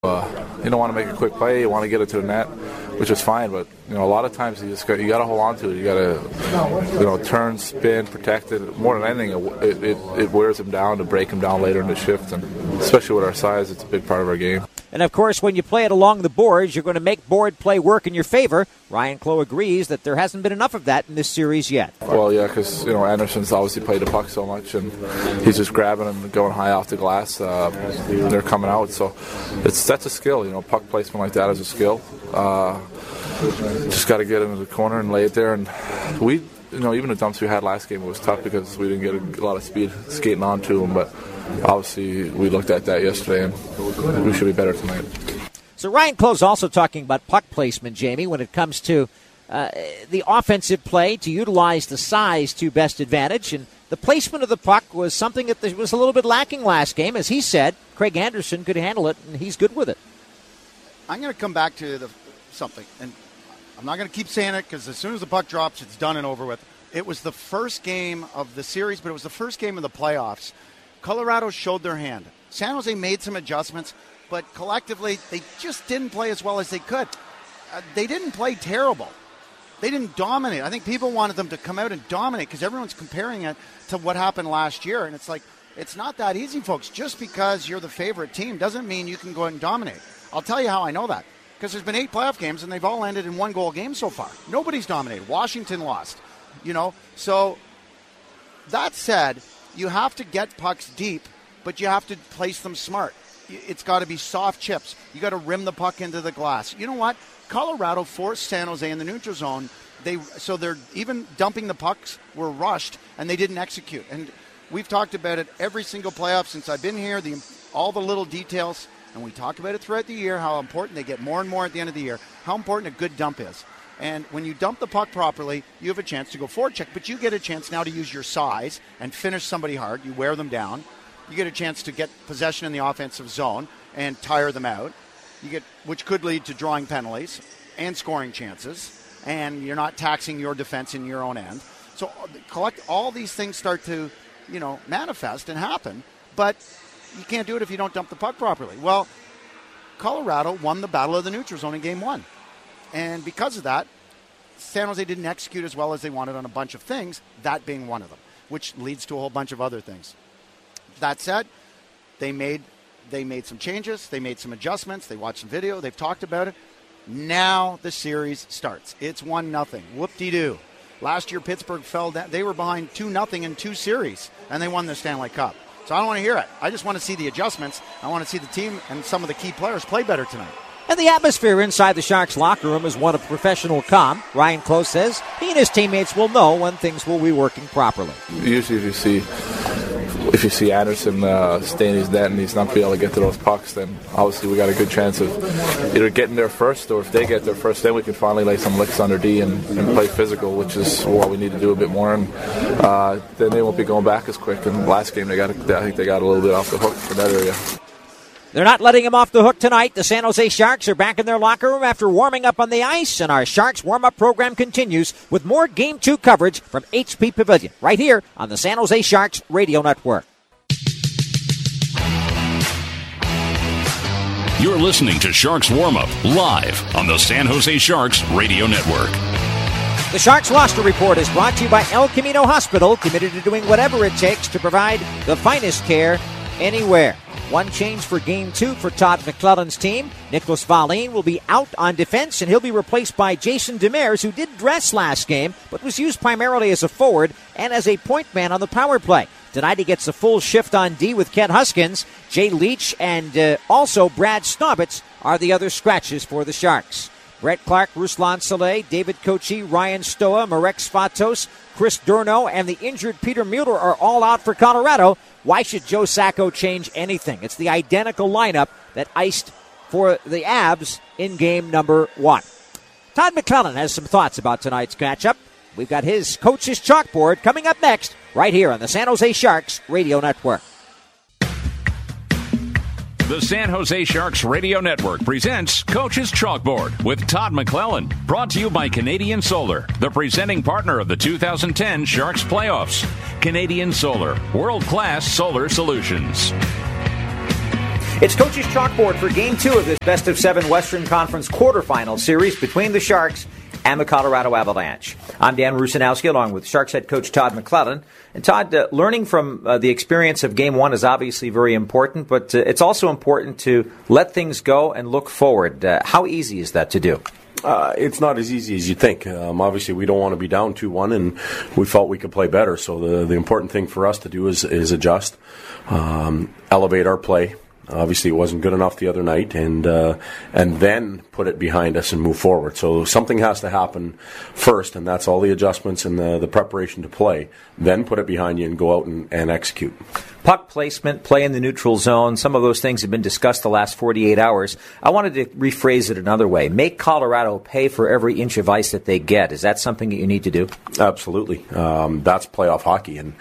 You don't want to make a quick play. You want to get it to the net, which is fine. But a lot of times you got to hold on to it. You got to turn, spin, protect it. More than anything, it wears them down to break them down later in the shift. And especially with our size, it's a big part of our game. And, of course, when you play it along the boards, you're going to make board play work in your favor. Ryan Clough agrees that there hasn't been enough of that in this series yet. Well, yeah, because Anderson's obviously played the puck so much, and he's just grabbing and going high off the glass. They're coming out, so that's a skill. Puck placement like that is a skill. Just got to get into the corner and lay it there. And we, even the dumps we had last game, it was tough because we didn't get a lot of speed skating onto them, but obviously we looked at that yesterday, and we should be better tonight. So Ryan Clough's also talking about puck placement, Jamie, when it comes to the offensive play, to utilize the size to best advantage. And the placement of the puck was something that was a little bit lacking last game. As he said, Craig Anderson could handle it, and he's good with it. I'm going to come back to something, and I'm not going to keep saying it because as soon as the puck drops, it's done and over with. It was the first game of the series, but it was the first game of the playoffs. Colorado showed their hand. San Jose made some adjustments, but collectively, they just didn't play as well as they could. They didn't play terrible. They didn't dominate. I think people wanted them to come out and dominate because everyone's comparing it to what happened last year. And it's like, it's not that easy, folks. Just because you're the favorite team doesn't mean you can go out and dominate. I'll tell you how I know that. Because there's been 8 playoff games, and they've all ended in 1-goal games so far. Nobody's dominated. Washington lost. So that said, you have to get pucks deep, but you have to place them smart. It's got to be soft chips. You got to rim the puck into the glass. You know what? Colorado forced San Jose in the neutral zone. So they're even dumping the pucks were rushed, and they didn't execute. And we've talked about it every single playoff since I've been here, all the little details, and we talk about it throughout the year, how important they get more and more at the end of the year, how important a good dump is. And when you dump the puck properly, you have a chance to go forward check, but you get a chance now to use your size and finish somebody hard. You wear them down. You get a chance to get possession in the offensive zone and tire them out, which could lead to drawing penalties and scoring chances, and you're not taxing your defense in your own end. So all these things start to, manifest and happen, but you can't do it if you don't dump the puck properly. Well, Colorado won the battle of the neutral zone in Game 1. And because of that, San Jose didn't execute as well as they wanted on a bunch of things, that being one of them, which leads to a whole bunch of other things. That said, they made some changes. They made some adjustments. They watched some video. They've talked about it. Now the series starts. It's 1-0. Whoop-de-doo. Last year, Pittsburgh fell down. They were behind 2-0 in 2 series, and they won the Stanley Cup. So I don't want to hear it. I just want to see the adjustments. I want to see the team and some of the key players play better tonight. And the atmosphere inside the Sharks locker room is one of professional calm. Ryan Clough says he and his teammates will know when things will be working properly. Usually if you see Anderson stay in his net and he's not be able to get to those pucks, then obviously we got a good chance of either getting there first, or if they get there first, then we can finally lay some licks under D and play physical, which is what we need to do a bit more. And then they won't be going back as quick. And last game, I think they got a little bit off the hook for that area. They're not letting him off the hook tonight. The San Jose Sharks are back in their locker room after warming up on the ice, and our Sharks warm-up program continues with more Game 2 coverage from HP Pavilion right here on the San Jose Sharks Radio Network. You're listening to Sharks Warm-Up live on the San Jose Sharks Radio Network. The Sharks Roster Report is brought to you by El Camino Hospital, committed to doing whatever it takes to provide the finest care anywhere. One change for Game 2 for Todd McClellan's team. Nicholas Valine will be out on defense, and he'll be replaced by Jason Demers, who did dress last game, but was used primarily as a forward and as a point man on the power play. Tonight he gets a full shift on D with Kent Huskins. Jay Leach and also Brad Snobitz are the other scratches for the Sharks. Brett Clark, Ruslan Saleh, David Kochi, Ryan Stoa, Marek Svatos, Chris Durno, and the injured Peter Mueller are all out for Colorado. Why should Joe Sacco change anything? It's the identical lineup that iced for the Avs in game number 1. Todd McClellan has some thoughts about tonight's matchup. We've got his coach's chalkboard coming up next right here on the San Jose Sharks Radio Network. The San Jose Sharks Radio Network presents Coach's Chalkboard with Todd McClellan. Brought to you by Canadian Solar, the presenting partner of the 2010 Sharks playoffs. Canadian Solar, world-class solar solutions. It's Coach's Chalkboard for Game 2 of this best-of-7 Western Conference quarterfinal series between the Sharks and the Colorado Avalanche. I'm Dan Rusanowski, along with Sharks head coach Todd McClellan. And Todd, learning from the experience of Game 1 is obviously very important, but it's also important to let things go and look forward. How easy is that to do? It's not as easy as you think. Obviously, we don't want to be down 2-1, and we felt we could play better. So the important thing for us to do is adjust, elevate our play. Obviously, it wasn't good enough the other night, and then put it behind us and move forward. So something has to happen first, and that's all the adjustments and the preparation to play. Then put it behind you and go out and execute. Puck placement, play in the neutral zone, some of those things have been discussed the last 48 hours. I wanted to rephrase it another way. Make Colorado pay for every inch of ice that they get. Is that something that you need to do? Absolutely. That's playoff hockey. And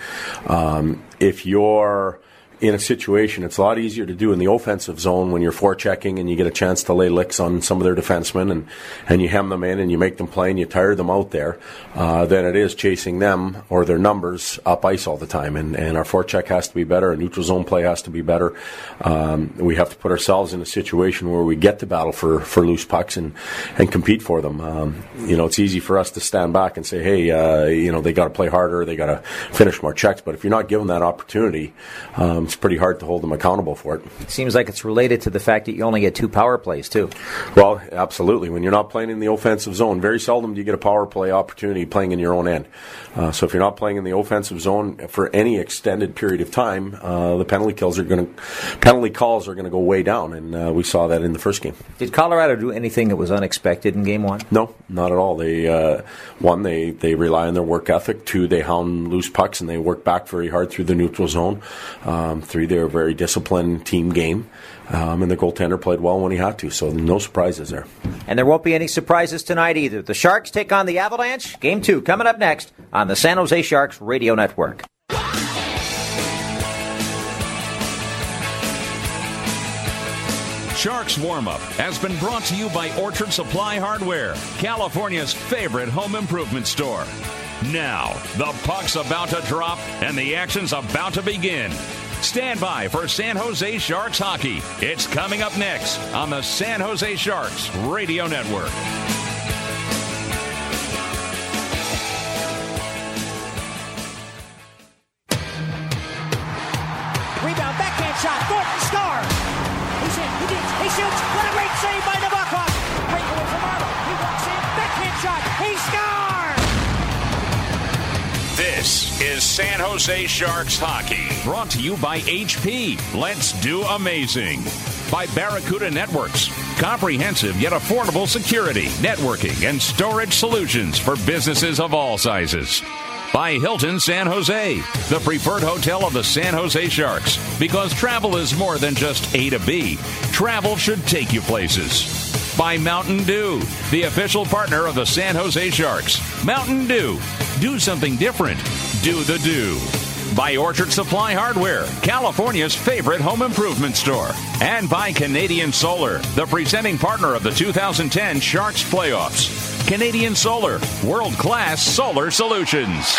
if you're in a situation, it's a lot easier to do in the offensive zone when you're forechecking and you get a chance to lay licks on some of their defensemen and you hem them in and you make them play and you tire them out there than it is chasing them or their numbers up ice all the time. And our forecheck has to be better. Our neutral zone play has to be better. We have to put ourselves in a situation where we get to battle for loose pucks and compete for them. It's easy for us to stand back and say, hey, they got to play harder, they got to finish more checks. But if you're not given that opportunity, it's pretty hard to hold them accountable for it. It seems like it's related to the fact that you only get 2 power plays, too. Well, absolutely. When you're not playing in the offensive zone, very seldom do you get a power play opportunity playing in your own end. So if you're not playing in the offensive zone for any extended period of time, the penalty calls are going to go way down, and we saw that in the first game. Did Colorado do anything that was unexpected in Game 1? No, not at all. They one, they rely on their work ethic. 2, they hound loose pucks and they work back very hard through the neutral zone. 3, they're a very disciplined team game. And the goaltender played well when he had to, so no surprises there. And there won't be any surprises tonight either. The Sharks take on the Avalanche. Game 2 coming up next on the San Jose Sharks Radio Network. Sharks Warm-Up has been brought to you by Orchard Supply Hardware, California's favorite home improvement store. Now, the puck's about to drop and the action's about to begin. Stand by for San Jose Sharks hockey. It's coming up next on the San Jose Sharks Radio Network. Rebound, backhand shot, Thornton scores! He's in, he digs, he shoots, what a great save by the Buckhawks! Breakaway from Arnold, he walks in, backhand shot, he scores! This is San Jose Sharks hockey, brought to you by HP. Let's do amazing. By Barracuda Networks, comprehensive yet affordable security, networking, and storage solutions for businesses of all sizes. By Hilton San Jose, the preferred hotel of the San Jose Sharks. Because travel is more than just A to B. Travel should take you places. By Mountain Dew, the official partner of the San Jose Sharks. Mountain Dew. Do something different. Do the do. By Orchard Supply Hardware, California's favorite home improvement store. And by Canadian Solar, the presenting partner of the 2010 Sharks playoffs. Canadian Solar, world-class solar solutions.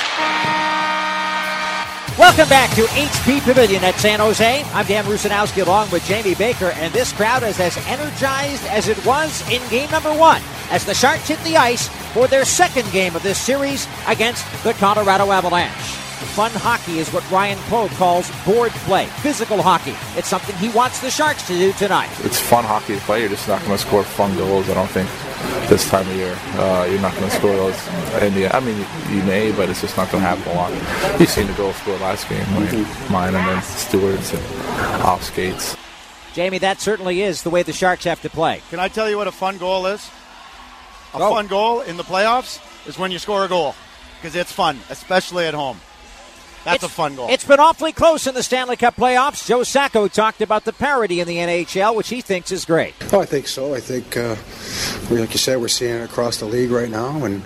Welcome back to HP Pavilion at San Jose. I'm Dan Rusanowski along with Jamie Baker, and this crowd is as energized as it was in game number 1 as the Sharks hit the ice for their second game of this series against the Colorado Avalanche. Fun hockey is what Ryan Pogue calls board play, physical hockey. It's something he wants the Sharks to do tonight. It's fun hockey to play. You're just not going to score fun goals, I don't think, this time of year. You're not going to score those. You may, but it's just not going to happen a lot. You've seen the goal scored last game, mine and then Stewart's and off skates. Jamie, that certainly is the way the Sharks have to play. Can I tell you what a fun goal is? Fun goal in the playoffs is when you score a goal, because it's fun, especially at home. That's a fun goal. It's been awfully close in the Stanley Cup playoffs. Joe Sacco talked about the parity in the NHL, which he thinks is great. Oh, I think so. I think, like you said, we're seeing it across the league right now, and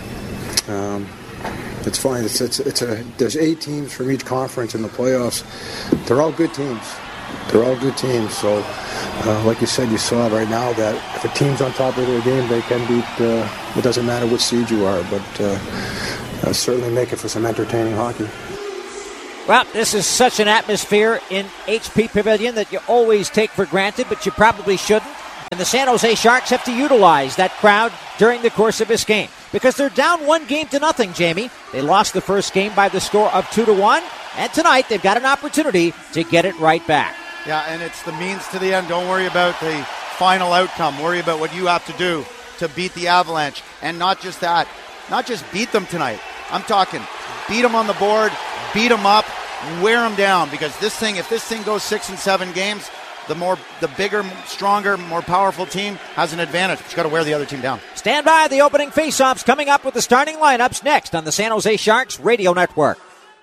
it's fine. There's 8 teams from each conference in the playoffs. They're all good teams. So, like you said, you saw right now that if a team's on top of their game, they can beat. It doesn't matter which seed you are, but certainly make it for some entertaining hockey. Well, this is such an atmosphere in HP Pavilion that you always take for granted, but you probably shouldn't. And the San Jose Sharks have to utilize that crowd during the course of this game because they're down 1-0, Jamie. They lost the first game by the score of 2-1, and tonight they've got an opportunity to get it right back. Yeah, and it's the means to the end. Don't worry about the final outcome. Worry about what you have to do to beat the Avalanche. And not just that, not just beat them tonight. I'm talking beat them on the board, beat them up, wear them down, because if this thing goes 6 and 7 games, the bigger, stronger, more powerful team has an advantage. But you got to wear the other team down. Stand by. The opening faceoffs coming up with the starting lineups next on the San Jose Sharks Radio Network.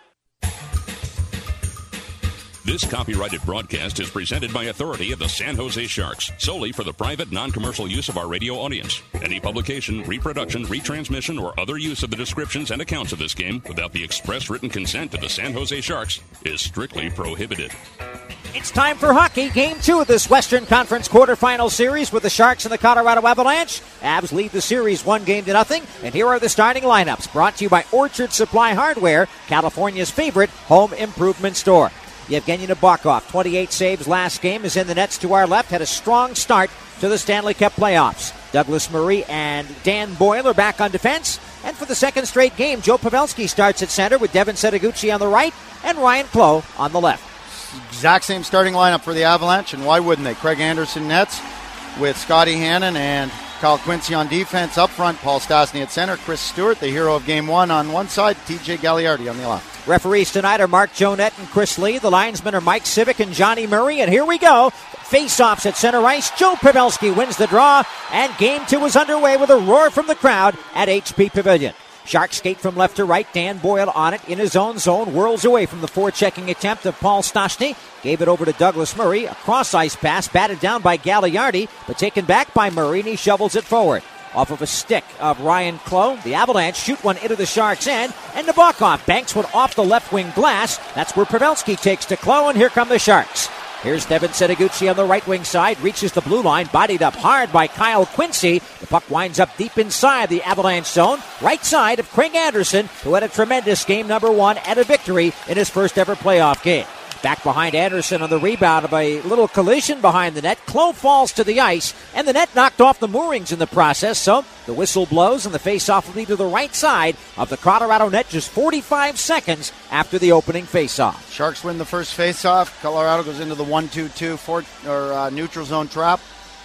This copyrighted broadcast is presented by authority of the San Jose Sharks, solely for the private, non-commercial use of our radio audience. Any publication, reproduction, retransmission, or other use of the descriptions and accounts of this game without the express written consent of the San Jose Sharks is strictly prohibited. It's time for hockey. Game 2 of this Western Conference quarterfinal series with the Sharks and the Colorado Avalanche. Avs lead the series 1-0, and here are the starting lineups, brought to you by Orchard Supply Hardware, California's favorite home improvement store. Yevgeny Nabokov, 28 saves last game, is in the nets to our left, had a strong start to the Stanley Cup playoffs. Douglas Murray and Dan Boyle are back on defense. And for the second straight game, Joe Pavelski starts at center with Devin Setoguchi on the right and Ryan Clough on the left. Exact same starting lineup for the Avalanche, and why wouldn't they? Craig Anderson nets with Scotty Hannon and Kyle Quincy on defense. Up front, Paul Stastny at center, Chris Stewart, the hero of Game 1 on one side, TJ Gagliardi on the left. Referees tonight are Mark Jonette and Chris Lee. The linesmen are Mike Civic and Johnny Murray. And here we go. Face-offs at center ice. Joe Pavelski wins the draw, and Game 2 is underway with a roar from the crowd at HP Pavilion. Sharks skate from left to right. Dan Boyle on it in his own zone. Whirls away from the forechecking attempt of Paul Stastny. Gave it over to Douglas Murray. A cross-ice pass batted down by Gagliardi, but taken back by Murray, and he shovels it forward. Off of a stick of Ryan Clough, the Avalanche shoot one into the Sharks' end, and Nabokov banks one off the left wing glass. That's where Pavelski takes to Clough, and here come the Sharks. Here's Devin Setoguchi on the right wing side, reaches the blue line, bodied up hard by Kyle Quincy. The puck winds up deep inside the Avalanche zone, right side of Craig Anderson, who had a tremendous game number 1 and a victory in his first ever playoff game. Back behind Anderson on the rebound of a little collision behind the net. Clough falls to the ice, and the net knocked off the moorings in the process, so the whistle blows, and the face-off will be to the right side of the Colorado net just 45 seconds after the opening face-off. Sharks win the first face-off. Colorado goes into the 1-2-2 neutral zone trap.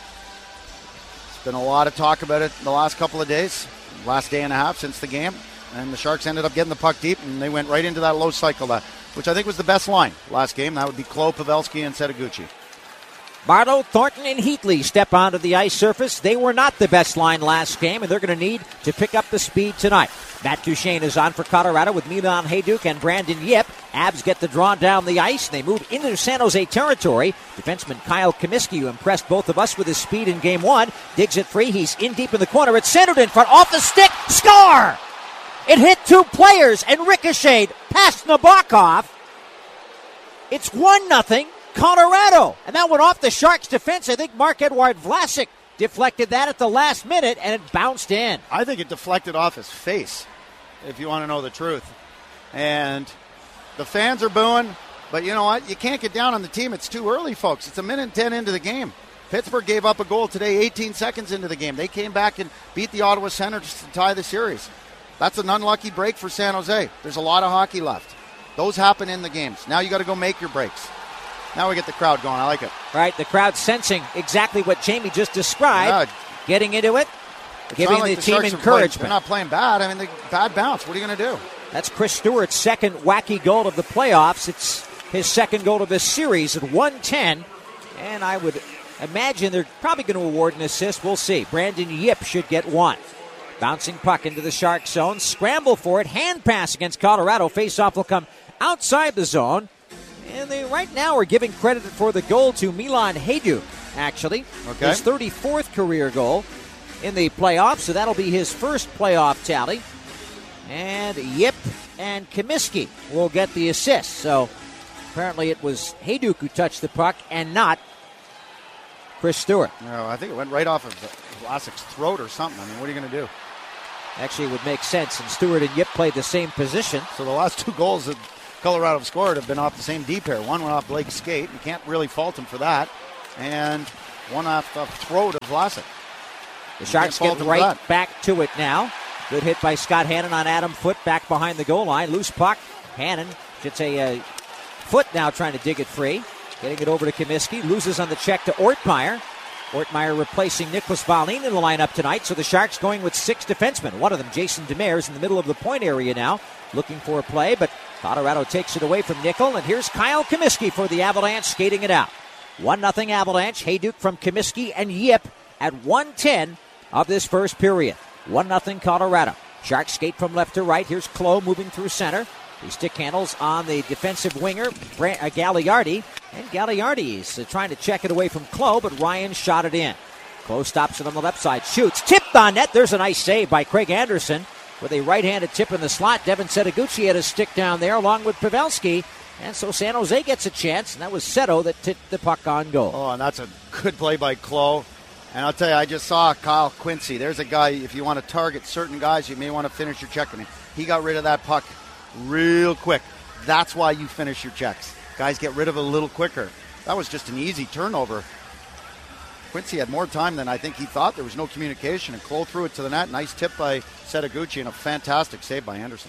There's been a lot of talk about it in the last couple of days, last day and a half since the game, and the Sharks ended up getting the puck deep, and they went right into that low cycle, which I think was the best line last game. That would be Clough, Pavelski, and Setoguchi. Barlow, Thornton, and Heatley step onto the ice surface. They were not the best line last game, and they're going to need to pick up the speed tonight. Matt Duchene is on for Colorado with Milan Hajduk and Brandon Yip. Avs get the draw down the ice, and they move into San Jose territory. Defenseman Kyle Comiskey, who impressed both of us with his speed in Game 1, digs it free. He's in deep in the corner. It's centered in front, off the stick, score! It hit 2 players and ricocheted past Nabokov. It's 1-0 Colorado. And that went off the Sharks' defense. I think Marc-Edouard Vlasic deflected that at the last minute, and it bounced in. I think it deflected off his face, if you want to know the truth. And the fans are booing, but you know what? You can't get down on the team. It's too early, folks. It's 1:10 into the game. Pittsburgh gave up a goal today 18 seconds into the game. They came back and beat the Ottawa Senators to tie the series. That's an unlucky break for San Jose. There's a lot of hockey left. Those happen in the games. Now you got to go make your breaks. Now we get the crowd going. I like it. Right, the crowd sensing exactly what Jamie just described, getting into it, giving the team encouragement. They're not playing bad. I mean, they bad bounce. What are you going to do? That's Chris Stewart's second wacky goal of the playoffs. It's his second goal of this series at 1:10, and I would imagine they're probably going to award an assist. We'll see. Brandon Yip should get 1. Bouncing puck into the Shark zone. Scramble for it. Hand pass against Colorado. Faceoff will come outside the zone. And they right now are giving credit for the goal to Milan Hajduk, actually. Okay. His 34th career goal in the playoffs, so that'll be his first playoff tally. And Yip and Comiskey will get the assist. So apparently it was Hajduk who touched the puck and not Chris Stewart. No, I think it went right off of Vlasic's throat or something. I mean, what are you going to do? Actually, it would make sense, and Stewart and Yip played the same position. So the last 2 goals that Colorado have scored have been off the same D pair. One went off Blake's skate. You can't really fault him for that. And one off the throat of Vlasic. The Sharks get right back to it now. Good hit by Scott Hannon on Adam Foote back behind the goal line. Loose puck. Hannon should say Foote now trying to dig it free. Getting it over to Comiskey. Loses on the check to Ortmeyer. Ortmeyer replacing Nicholas Wallin in the lineup tonight. So the Sharks going with 6 defensemen. One of them, Jason Demers, in the middle of the point area now. Looking for a play, but Colorado takes it away from Nickel. And here's Kyle Comiskey for the Avalanche skating it out. 1-0 Avalanche. Hayduke from Comiskey and Yip at 1:10 of this first period. 1-0 Colorado. Sharks skate from left to right. Here's Clough moving through center. He stick handles on the defensive winger, Gagliardi. And Gagliardi is trying to check it away from Clough, but Ryan shot it in. Clough stops it on the left side, shoots, tipped on net. There's a nice save by Craig Anderson with a right-handed tip in the slot. Devin Setoguchi had a stick down there along with Pavelski. And so San Jose gets a chance, and that was Seto that tipped the puck on goal. Oh, and that's a good play by Clough. And I'll tell you, I just saw Kyle Quincy. There's a guy, if you want to target certain guys, you may want to finish your check. I mean, he got rid of that puck real quick. That's why you finish your checks. Guys get rid of it a little quicker. That was just an easy turnover. Quincy had more time than I think he thought. There was no communication, and Clough threw it to the net. Nice tip by Setoguchi and a fantastic save by Anderson.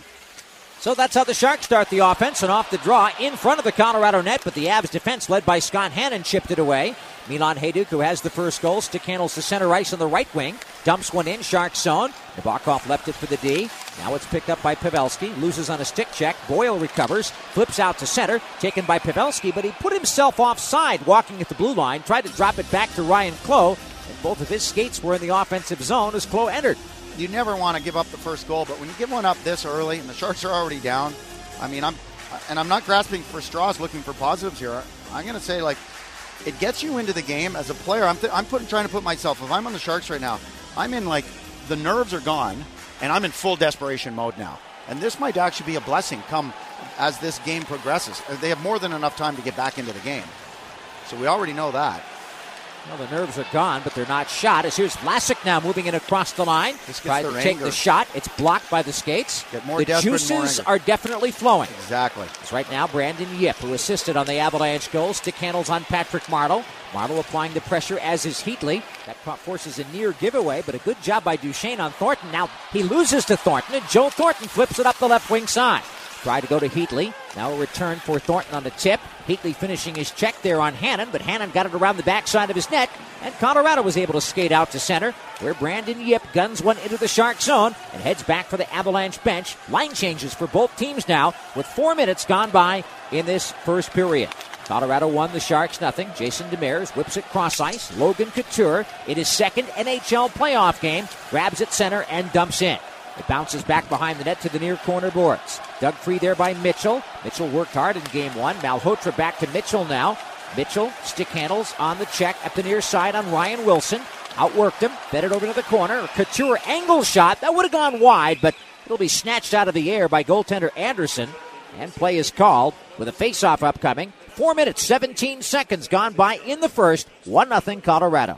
So that's how the Sharks start the offense, and off the draw in front of the Colorado net, but the Avs defense led by Scott Hannon chipped it away. Milan Hayduke, who has the first goal, stick handles to center ice on the right wing, dumps one in, Sharks zone. Nabokov left it for the D. Now it's picked up by Pavelski, loses on a stick check. Boyle recovers, flips out to center, taken by Pavelski, but he put himself offside walking at the blue line, tried to drop it back to Ryan Clough, and both of his skates were in the offensive zone as Clough entered. You never want to give up the first goal, but when you give one up this early and the Sharks are already down, I mean, I'm not grasping for straws looking for positives here. I'm going to say, like, it gets you into the game as a player. I'm trying to put myself, if I'm on the Sharks right now, I'm in, like, the nerves are gone, and I'm in full desperation mode now. And this might actually be a blessing come as this game progresses. They have more than enough time to get back into the game. So we already know that. Well, the nerves are gone, but they're not shot. As here's Vlasic now moving in across the line. Tried to take the shot. It's blocked by the skates. The juices are definitely flowing. Exactly. It's right now Brandon Yip, who assisted on the Avalanche goal. Stick handles on Patrick Marleau. Marleau applying the pressure, as is Heatley. That forces a near giveaway, but a good job by Duchesne on Thornton. Now he loses to Thornton, and Joe Thornton flips it up the left wing side. Tried to go to Heatley. Now a return for Thornton on the tip. Heatley finishing his check there on Hannon, but Hannon got it around the backside of his net, and Colorado was able to skate out to center, where Brandon Yip guns one into the Shark zone and heads back for the Avalanche bench. Line changes for both teams now, with 4 minutes gone by in this first period. Colorado won, the Sharks nothing. Jason Demers whips it cross ice. Logan Couture in his second NHL playoff game grabs it center and dumps in. It bounces back behind the net to the near corner boards. Dug free there by Mitchell. Mitchell worked hard in game one. Malhotra back to Mitchell now. Mitchell stick handles on the check at the near side on Ryan Wilson. Outworked him. Fed it over to the corner. Couture angle shot. That would have gone wide, but it'll be snatched out of the air by goaltender Anderson. And play is called with a face-off upcoming. 4 minutes, 17 seconds gone by in the first. 1-0 Colorado.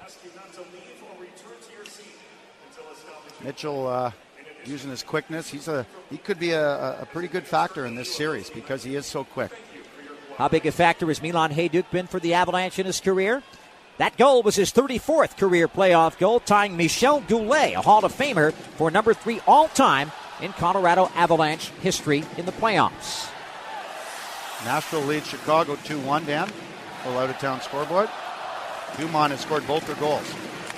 Mitchell using his quickness. He could be a pretty good factor in this series because he is so quick. How big a factor has Milan Hayduke been for the Avalanche in his career? That goal was his 34th career playoff goal, tying Michel Goulet, a Hall of Famer, for number 3 all-time in Colorado Avalanche history in the playoffs. Nashville leads Chicago 2-1, Dan. Full out-of-town scoreboard. Dumont has scored both their goals.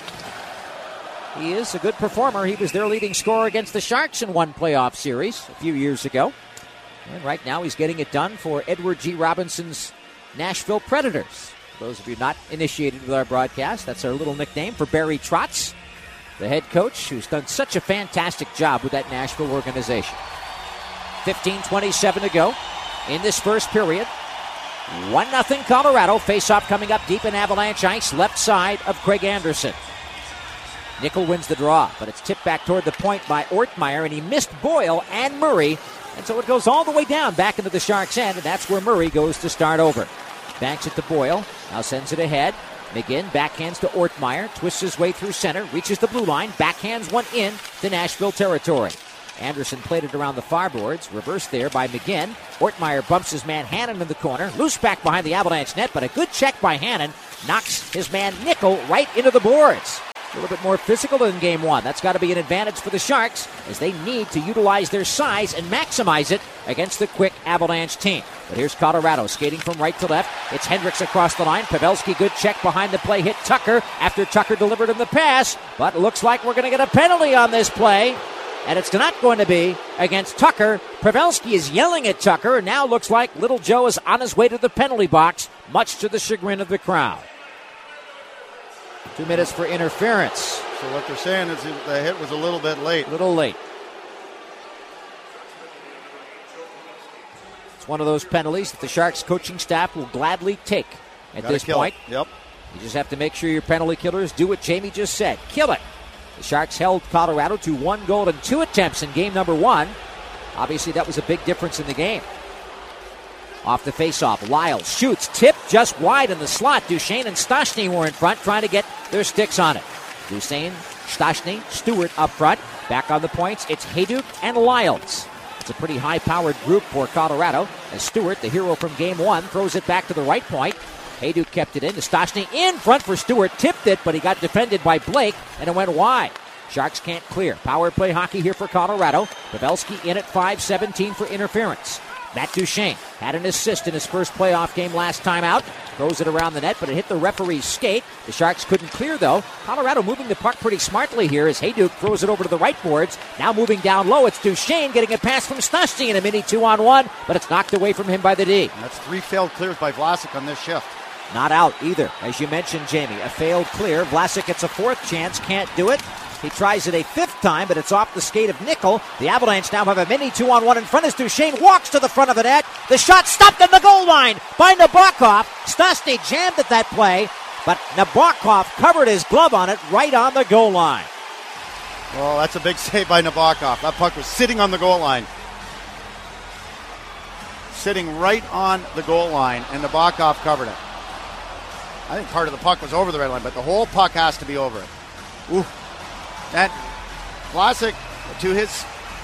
He is a good performer. He was their leading scorer against the Sharks in one playoff series a few years ago. And right now he's getting it done for Edward G. Robinson's Nashville Predators. For those of you not initiated with our broadcast, that's our little nickname for Barry Trotz, the head coach, who's done such a fantastic job with that Nashville organization. 15:27 to go in this first period. 1-0 Colorado. Face-off coming up deep in Avalanche ice, left side of Craig Anderson. Nickel wins the draw, but it's tipped back toward the point by Ortmeyer, and he missed Boyle and Murray, and so it goes all the way down back into the Sharks' end, and that's where Murray goes to start over. Banks it to Boyle, now sends it ahead. McGinn backhands to Ortmeyer, twists his way through center, reaches the blue line, backhands one in to Nashville territory. Anderson played it around the far boards. Reversed there by McGinn. Ortmeyer bumps his man Hannon in the corner. Loose back behind the Avalanche net, but a good check by Hannon knocks his man Nickel right into the boards. A little bit more physical than Game 1. That's got to be an advantage for the Sharks as they need to utilize their size and maximize it against the quick Avalanche team. But here's Colorado skating from right to left. It's Hendricks across the line. Pavelski, good check behind the play, hit Tucker after Tucker delivered him the pass. But it looks like we're going to get a penalty on this play. And it's not going to be against Tucker. Pavelski is yelling at Tucker, and now looks like Little Joe is on his way to the penalty box, much to the chagrin of the crowd. 2 minutes for interference. So what they're saying is the hit was a little bit late. A little late. It's one of those penalties that the Sharks coaching staff will gladly take at this point. Yep. You just have to make sure your penalty killers do what Jamie just said. Kill it. The Sharks held Colorado to 1 goal and 2 attempts in game number 1. Obviously, that was a big difference in the game. Off the faceoff, Lyle shoots, tipped just wide in the slot. Duchesne and Stastny were in front trying to get their sticks on it. Duchesne, Stastny, Stewart up front. Back on the points, it's Hayduk and Lyles. It's a pretty high-powered group for Colorado as Stewart, the hero from Game 1, throws it back to the right point. Hayduk kept it in to Stastny in front for Stewart, tipped it, but he got defended by Blake, and it went wide. Sharks can't clear. Power play hockey here for Colorado. Pavelski in at 5:17 for interference. Matt Duchesne had an assist in his first playoff game last time out. Throws it around the net, but it hit the referee's skate. The Sharks couldn't clear, though. Colorado moving the puck pretty smartly here as Hayduk throws it over to the right boards. Now moving down low, it's Duchesne getting a pass from Stastny in a mini 2-on-1, but it's knocked away from him by the D. And that's 3 failed clears by Vlasic on this shift. Not out either. As you mentioned, Jamie, a failed clear. Vlasic gets a 4th chance, can't do it. He tries it a 5th time, but it's off the skate of Nickel. The Avalanche now have a mini 2-on-1 in front as Duchesne walks to the front of the net. The shot stopped at the goal line by Nabokov. Stastny jammed at that play, but Nabokov covered his glove on it right on the goal line. Well, that's a big save by Nabokov. That puck was sitting on the goal line. Sitting right on the goal line, and Nabokov covered it. I think part of the puck was over the red line, but the whole puck has to be over it. Ooh. And Vlasic, to his,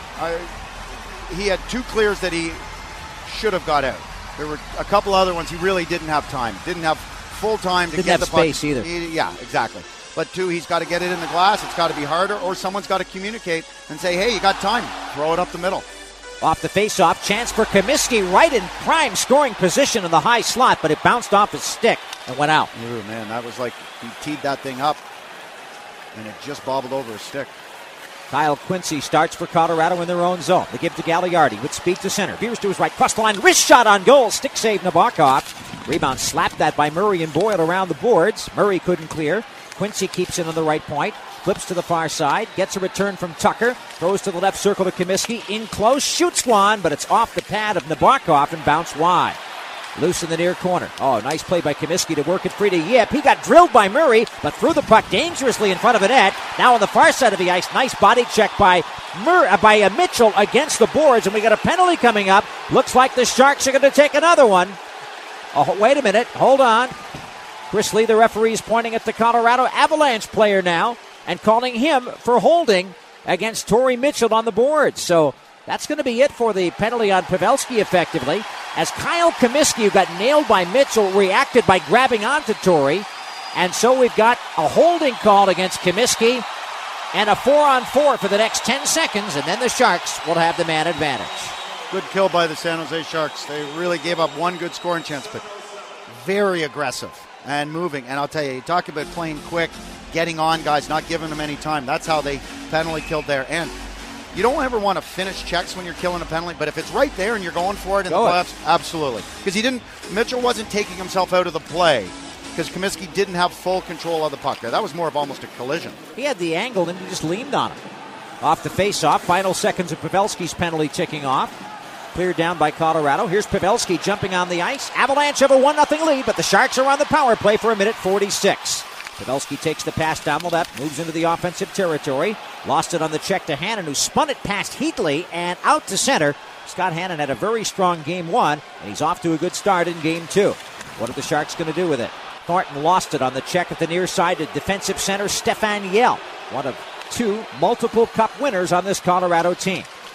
he had 2 clears that he should have got out. There were a couple other ones he really didn't have time. Didn't have full time to get the puck. Didn't have space either. Yeah, exactly. But 2, he's got to get it in the glass. It's got to be harder, or someone's got to communicate and say, hey, you got time. Throw it up the middle. Off the faceoff, chance for Comiskey right in prime scoring position in the high slot, but it bounced off his stick and went out. Ooh, man, that was like he teed that thing up, and it just bobbled over his stick. Kyle Quincy starts for Colorado in their own zone. They give to Gagliardi with speed to center. Veers to his right, cross the line, wrist shot on goal. Stick save Nabokov. Rebound slapped that by Murray and Boyle around the boards. Murray couldn't clear. Quincy keeps it on the right point. Flips to the far side. Gets a return from Tucker. Throws to the left circle to Comiskey. In close. Shoots one, but it's off the pad of Nabokov and bounced wide. Loose in the near corner. Oh, nice play by Comiskey to work it free to Yip. He got drilled by Murray, but threw the puck dangerously in front of the net. Now on the far side of the ice, nice body check by Mitchell against the boards, and we got a penalty coming up. Looks like the Sharks are going to take another one. Oh, wait a minute. Hold on. Chris Lee, the referee, is pointing at the Colorado Avalanche player now and calling him for holding against Torrey Mitchell on the boards. So that's going to be it for the penalty on Pavelski effectively, as Kyle Comiskey, who got nailed by Mitchell, reacted by grabbing onto Torrey. And so we've got a holding call against Comiskey and a 4-on-4 for the next 10 seconds, and then the Sharks will have the man advantage. Good kill by the San Jose Sharks. They really gave up one good scoring chance, but very aggressive and moving. And I'll tell you talk about playing quick, getting on guys, not giving them any time. That's how they penalty killed there. And you don't ever want to finish checks when you're killing a penalty, but if it's right there and you're going for it in the playoffs, absolutely. Because Mitchell wasn't taking himself out of the play because Comiskey didn't have full control of the puck there. That was more of almost a collision. He had the angle and he just leaned on him. Off the face-off, final seconds of Pavelski's penalty ticking off. Cleared down by Colorado. Here's Pavelski jumping on the ice. Avalanche have a 1-0 lead, but the Sharks are on the power play for 1:46. Pavelski takes the pass down the left, moves into the offensive territory. Lost it on the check to Hannon, who spun it past Heatley and out to center. Scott Hannon had a very strong Game 1, and he's off to a good start in Game 2. What are the Sharks going to do with it? Thornton lost it on the check at the near side to defensive center Stefan Yell, one of 2 multiple cup winners on this Colorado team.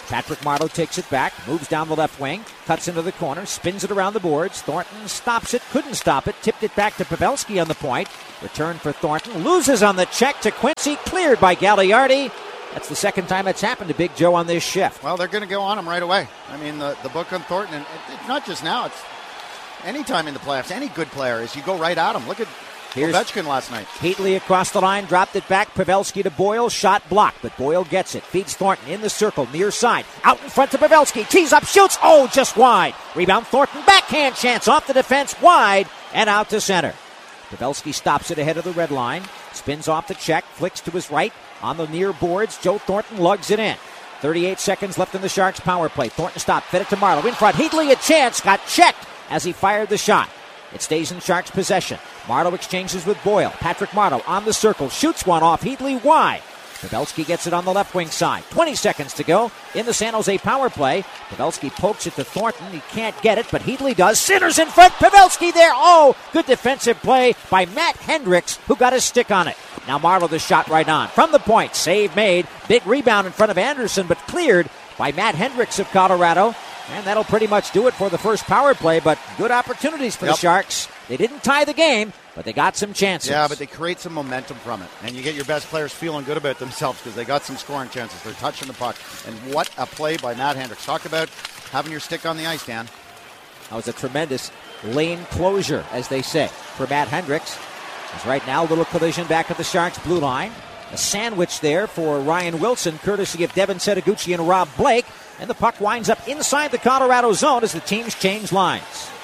Patrick Marleau takes it back, moves down the left wing, cuts into the corner, spins it around the boards. Thornton stops it, couldn't stop it, tipped it back to Pavelski on the point. Return for Thornton, loses on the check to Quincy, cleared by Gagliardi. That's the second time that's happened to Big Joe on this shift. Well, they're going to go on him right away. I mean, the book on Thornton, and it's not just now, it's any time in the playoffs, any good player is you go right at him. Look at Ovechkin last night. Heatley across the line, dropped it back. Pavelski to Boyle, shot blocked, but Boyle gets it. Feeds Thornton in the circle, near side. Out in front to Pavelski, tees up, shoots, just wide. Rebound Thornton, backhand chance off the defense, wide, and out to center. Pavelski stops it ahead of the red line, spins off the check, flicks to his right. On the near boards, Joe Thornton lugs it in. 38 seconds left in the Sharks' power play. Thornton stopped, fed it to Marleau. In front, Heatley a chance, got checked as he fired the shot. It stays in Sharks' possession. Marleau exchanges with Boyle. Patrick Marleau on the circle, shoots one off Heatley wide. Pavelski gets it on the left wing side. 20 seconds to go in the San Jose power play. Pavelski pokes it to Thornton. He can't get it, but Heatley does. Centers in front. Pavelski there. Good defensive play by Matt Hendricks, who got his stick on it. Now Marleau the shot right on. From the point, save made. Big rebound in front of Anderson, but cleared by Matt Hendricks of Colorado. And that'll pretty much do it for the first power play, but good opportunities for the Sharks. They didn't tie the game, but they got some chances. Yeah, but they create some momentum from it. And you get your best players feeling good about themselves because they got some scoring chances. They're touching the puck. And what a play by Matt Hendricks. Talk about having your stick on the ice, Dan. That was a tremendous lane closure, as they say, for Matt Hendricks. As right now, a little collision back at the Sharks' blue line. A sandwich there for Ryan Wilson, courtesy of Devin Setaguchi and Rob Blake. And the puck winds up inside the Colorado zone as the teams change lines.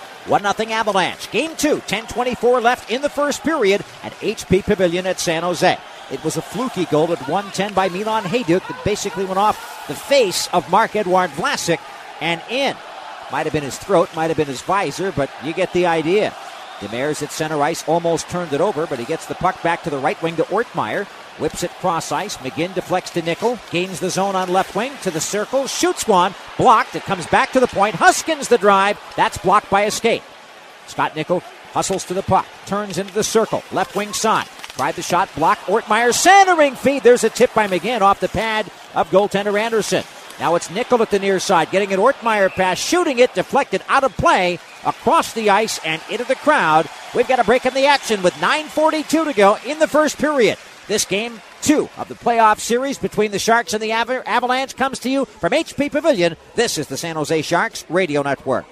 1-0 Avalanche. Game 2, 10:24 left in the first period at HP Pavilion at San Jose. It was a fluky goal at 1:10 by Milan Hajduk that basically went off the face of Marc-Edouard Vlasic and in. Might have been his throat, might have been his visor, but you get the idea. Demers at center ice almost turned it over, but he gets the puck back to the right wing to Ortmeyer. Whips it cross ice. McGinn deflects to Nickel. Gains the zone on left wing to the circle. Shoots one. Blocked. It comes back to the point. Huskins the drive. That's blocked by a skate. Scott Nickel hustles to the puck. Turns into the circle. Left wing side. Tried the shot. Blocked. Ortmeyer centering feed. There's a tip by McGinn off the pad of goaltender Anderson. Now it's Nickel at the near side. Getting an Ortmeyer pass. Shooting it. Deflected out of play. Across the ice and into the crowd. We've got a break in the action with 9:42 to go in the first period. This game 2 of the playoff series between the Sharks and the Avalanche comes to you from HP Pavilion. This is the San Jose Sharks Radio Network.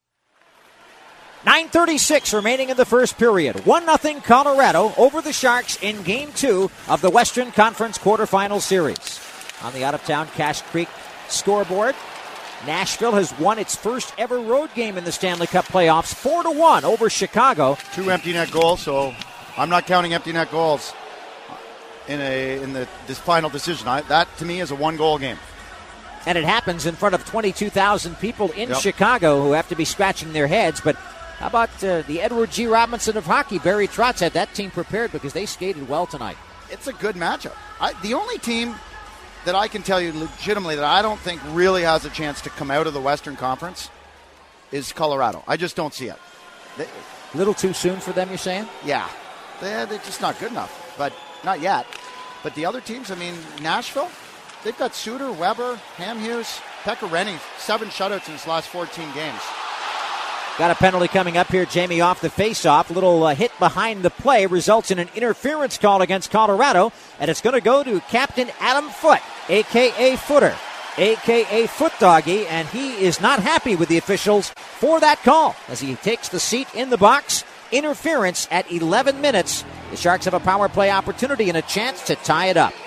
9:36 remaining in the first period. 1-0 Colorado over the Sharks in Game 2 of the Western Conference quarterfinal series. On the out-of-town Cache Creek scoreboard, Nashville has won its first ever road game in the Stanley Cup playoffs, 4-1 over Chicago. 2 empty net goals, so I'm not counting empty net goals in this final decision. That to me is a 1-goal game. And it happens in front of 22,000 people in Chicago who have to be scratching their heads. But how about the Edward G. Robinson of hockey? Barry Trotz had that team prepared because they skated well tonight. It's a good matchup. The only team that I can tell you legitimately that I don't think really has a chance to come out of the Western Conference is Colorado. I just don't see it. A little too soon for them, you're saying? Yeah. They're just not good enough. But not yet. But the other teams, I mean, Nashville, they've got Suter, Weber, Hamhuis, Pekka Rinne, 7 shutouts in his last 14 games. Got a penalty coming up here, Jamie, off the face-off. Little hit behind the play results in an interference call against Colorado, and it's going to go to Captain Adam Foote, a.k.a. Footer, a.k.a. Foot Doggy, and he is not happy with the officials for that call as he takes the seat in the box. Interference at 11 minutes. The Sharks have a power play opportunity and a chance to tie it up.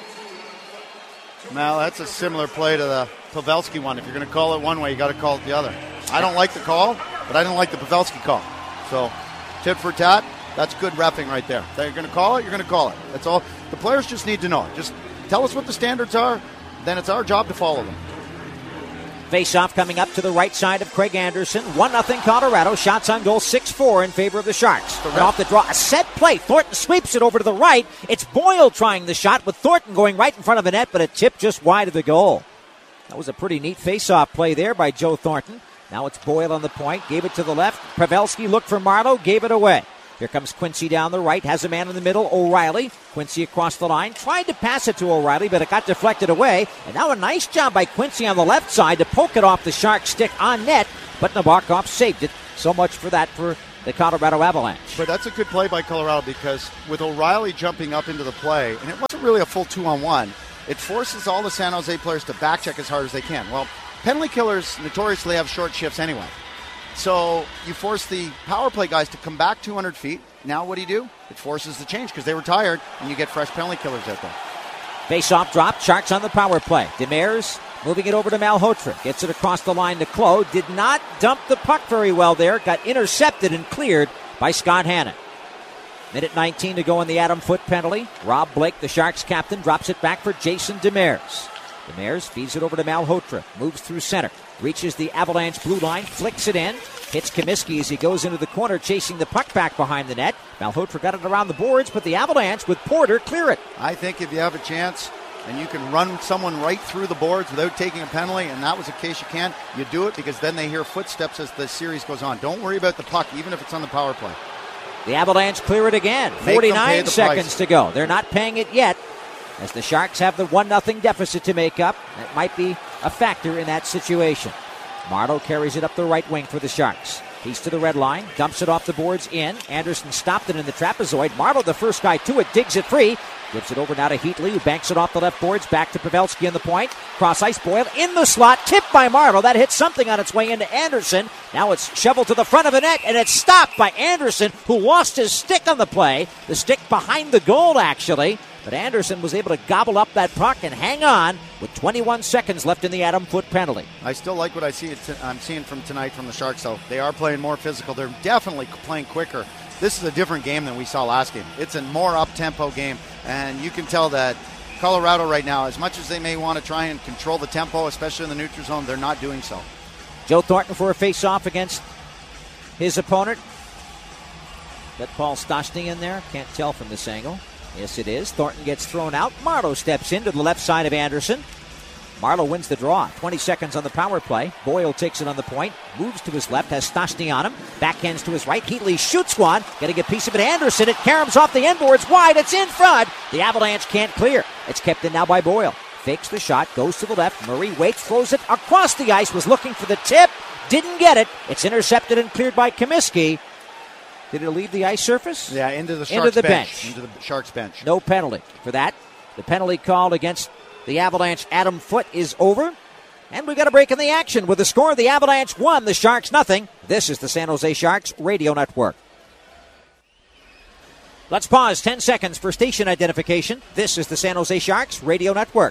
Well, that's a similar play to the Pavelski one. If you're going to call it one way, you got to call it the other. I don't like the call, but I don't like the Pavelski call. So, tit for tat, that's good reffing right there. If you're going to call it, you're going to call it. That's all. The players just need to know. Just tell us what the standards are, then it's our job to follow them. Face-off coming up to the right side of Craig Anderson. 1-0 Colorado. Shots on goal 6-4 in favor of the Sharks. And off the draw, a set play. Thornton sweeps it over to the right. It's Boyle trying the shot with Thornton going right in front of the net, but a tip just wide of the goal. That was a pretty neat face-off play there by Joe Thornton. Now it's Boyle on the point. Gave it to the left. Pavelski looked for Marleau. Gave it away. Here comes Quincy down the right, has a man in the middle, O'Reilly. Quincy across the line, tried to pass it to O'Reilly, but it got deflected away. And now a nice job by Quincy on the left side to poke it off the Sharks' stick on net, but Nabokov saved it. So much for that for the Colorado Avalanche. But that's a good play by Colorado, because with O'Reilly jumping up into the play, and it wasn't really a full 2-on-1, it forces all the San Jose players to backcheck as hard as they can. Well, penalty killers notoriously have short shifts anyway. So you force the power play guys to come back 200 feet. Now what do? It forces the change because they were tired, and you get fresh penalty killers out there. Face-off drop, Sharks on the power play. Demers moving it over to Malhotra. Gets it across the line to Clow. Did not dump the puck very well there. Got intercepted and cleared by Scott Hannon. Minute 19 to go in the Adam Foote penalty. Rob Blake, the Sharks captain, drops it back for Jason Demers. Demers feeds it over to Malhotra. Moves through center. Reaches the Avalanche blue line. Flicks it in. Hits Comiskey as he goes into the corner, chasing the puck back behind the net. Malhotra got it around the boards, but the Avalanche with Porter clear it. I think if you have a chance and you can run someone right through the boards without taking a penalty, and that was the case you can, you do it, because then they hear footsteps as the series goes on. Don't worry about the puck, even if it's on the power play. The Avalanche clear it again. 49 seconds to go. They're not paying it yet, as the Sharks have the 1-0 deficit to make up. That might be a factor in that situation. Marleau carries it up the right wing for the Sharks. He's to the red line, dumps it off the boards in. Anderson stopped it in the trapezoid. Marleau, the first guy to it, digs it free. Gives it over now to Heatley, who banks it off the left boards. Back to Pavelski in the point. Cross ice, Boyle in the slot. Tipped by Marleau. That hits something on its way into Anderson. Now it's shoveled to the front of the net, and it's stopped by Anderson, who lost his stick on the play. The stick behind the goal, actually. But Anderson was able to gobble up that puck and hang on with 21 seconds left in the Adam Foote penalty. I still like what I'm seeing from tonight from the Sharks, though. They are playing more physical. They're definitely playing quicker. This is a different game than we saw last game. It's a more up-tempo game, and you can tell that Colorado right now, as much as they may want to try and control the tempo, especially in the neutral zone, they're not doing so. Joe Thornton for a face-off against his opponent. Got Paul Stastny in there. Can't tell from this angle. Yes, it is. Thornton gets thrown out. Marleau steps into the left side of Anderson. Marleau wins the draw. 20 seconds on the power play. Boyle takes it on the point. Moves to his left. Has Stastny on him. Backhands to his right. Heatley shoots one. Getting a piece of it. Anderson. It caroms off the end boards wide. It's in front. The Avalanche can't clear. It's kept in now by Boyle. Fakes the shot. Goes to the left. Murray waits. Throws it across the ice. Was looking for the tip. Didn't get it. It's intercepted and cleared by Comiskey. Did it leave the ice surface? Yeah, into the Sharks bench. Into the Sharks bench. No penalty for that. The penalty called against the Avalanche, Adam Foote, is over. And we've got a break in the action with the score of the Avalanche 1, the Sharks 0. This is the San Jose Sharks Radio Network. Let's pause 10 seconds for station identification. This is the San Jose Sharks Radio Network.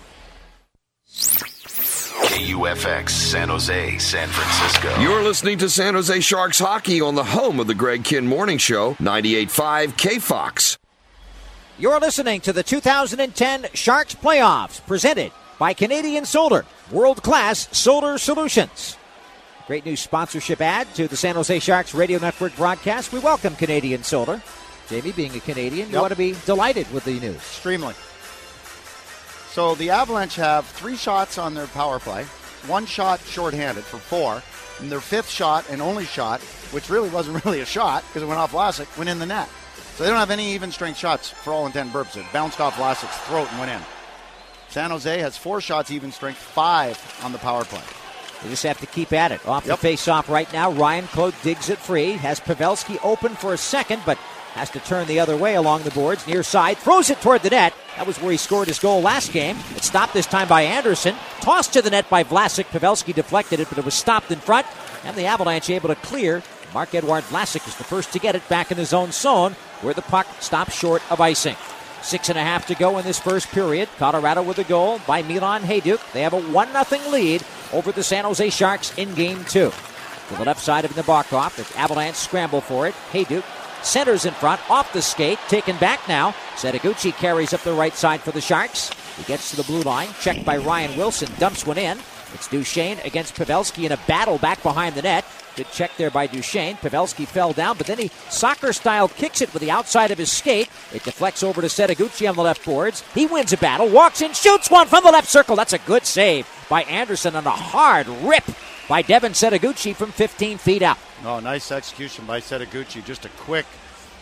KUFX, San Jose, San Francisco. You're listening to San Jose Sharks hockey on the home of the Greg Kihn Morning Show, 98.5 KFOX. You're listening to the 2010 Sharks Playoffs, presented by Canadian Solar, world-class solar solutions. Great new sponsorship ad to the San Jose Sharks Radio Network broadcast. We welcome Canadian Solar. Jamie, being a Canadian, you ought to be delighted with the news. Extremely. So the Avalanche have 3 shots on their power play, 1 shot shorthanded for 4, and their 5th shot and only shot, which really wasn't really a shot because it went off Vlasic, went in the net. So they don't have any even strength shots for all intent and purposes. It bounced off Vlasic's throat and went in. San Jose has 4 shots even strength, 5 on the power play. They just have to keep at it. Off the face-off right now, Ryan Claude digs it free, has Pavelski open for a second, but has to turn the other way along the boards, near side, throws it toward the net. That was where he scored his goal last game. It stopped this time by Anderson. Tossed to the net by Vlasic. Pavelski deflected it, but it was stopped in front. And the Avalanche able to clear. Marc-Edouard Vlasic is the first to get it back in his own zone, where the puck stops short of icing. 6.5 to go in this first period. Colorado with a goal by Milan Hajduk. They have a 1-0 lead over the San Jose Sharks in Game 2. To the left side of Nabokov, the Avalanche scramble for it. Hajduk centers in front, off the skate, taken back now. Setoguchi carries up the right side for the Sharks. He gets to the blue line, checked by Ryan Wilson, dumps one in. It's Duchesne against Pavelski in a battle back behind the net. Good check there by Duchesne. Pavelski fell down, but then he soccer-style kicks it with the outside of his skate. It deflects over to Setoguchi on the left boards. He wins a battle, walks in, shoots one from the left circle. That's a good save by Anderson on a hard rip by Devin Setoguchi from 15 feet out. Oh, nice execution by Setoguchi. Just a quick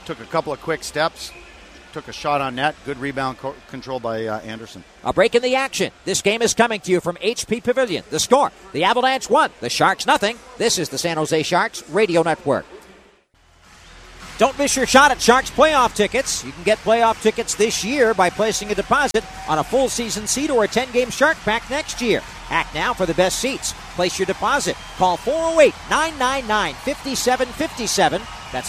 took a couple of quick steps, took a shot on net. Good rebound control by Anderson. A break in the action. This game is coming to you from HP Pavilion. The score, the Avalanche 1, the Sharks nothing. This is the San Jose Sharks Radio Network. Don't miss your shot at Sharks playoff tickets. You can get playoff tickets this year by placing a deposit on a full season seat or a 10-game Shark Pack next year. Act now for the best seats. Place your deposit. Call 408-999-5757. That's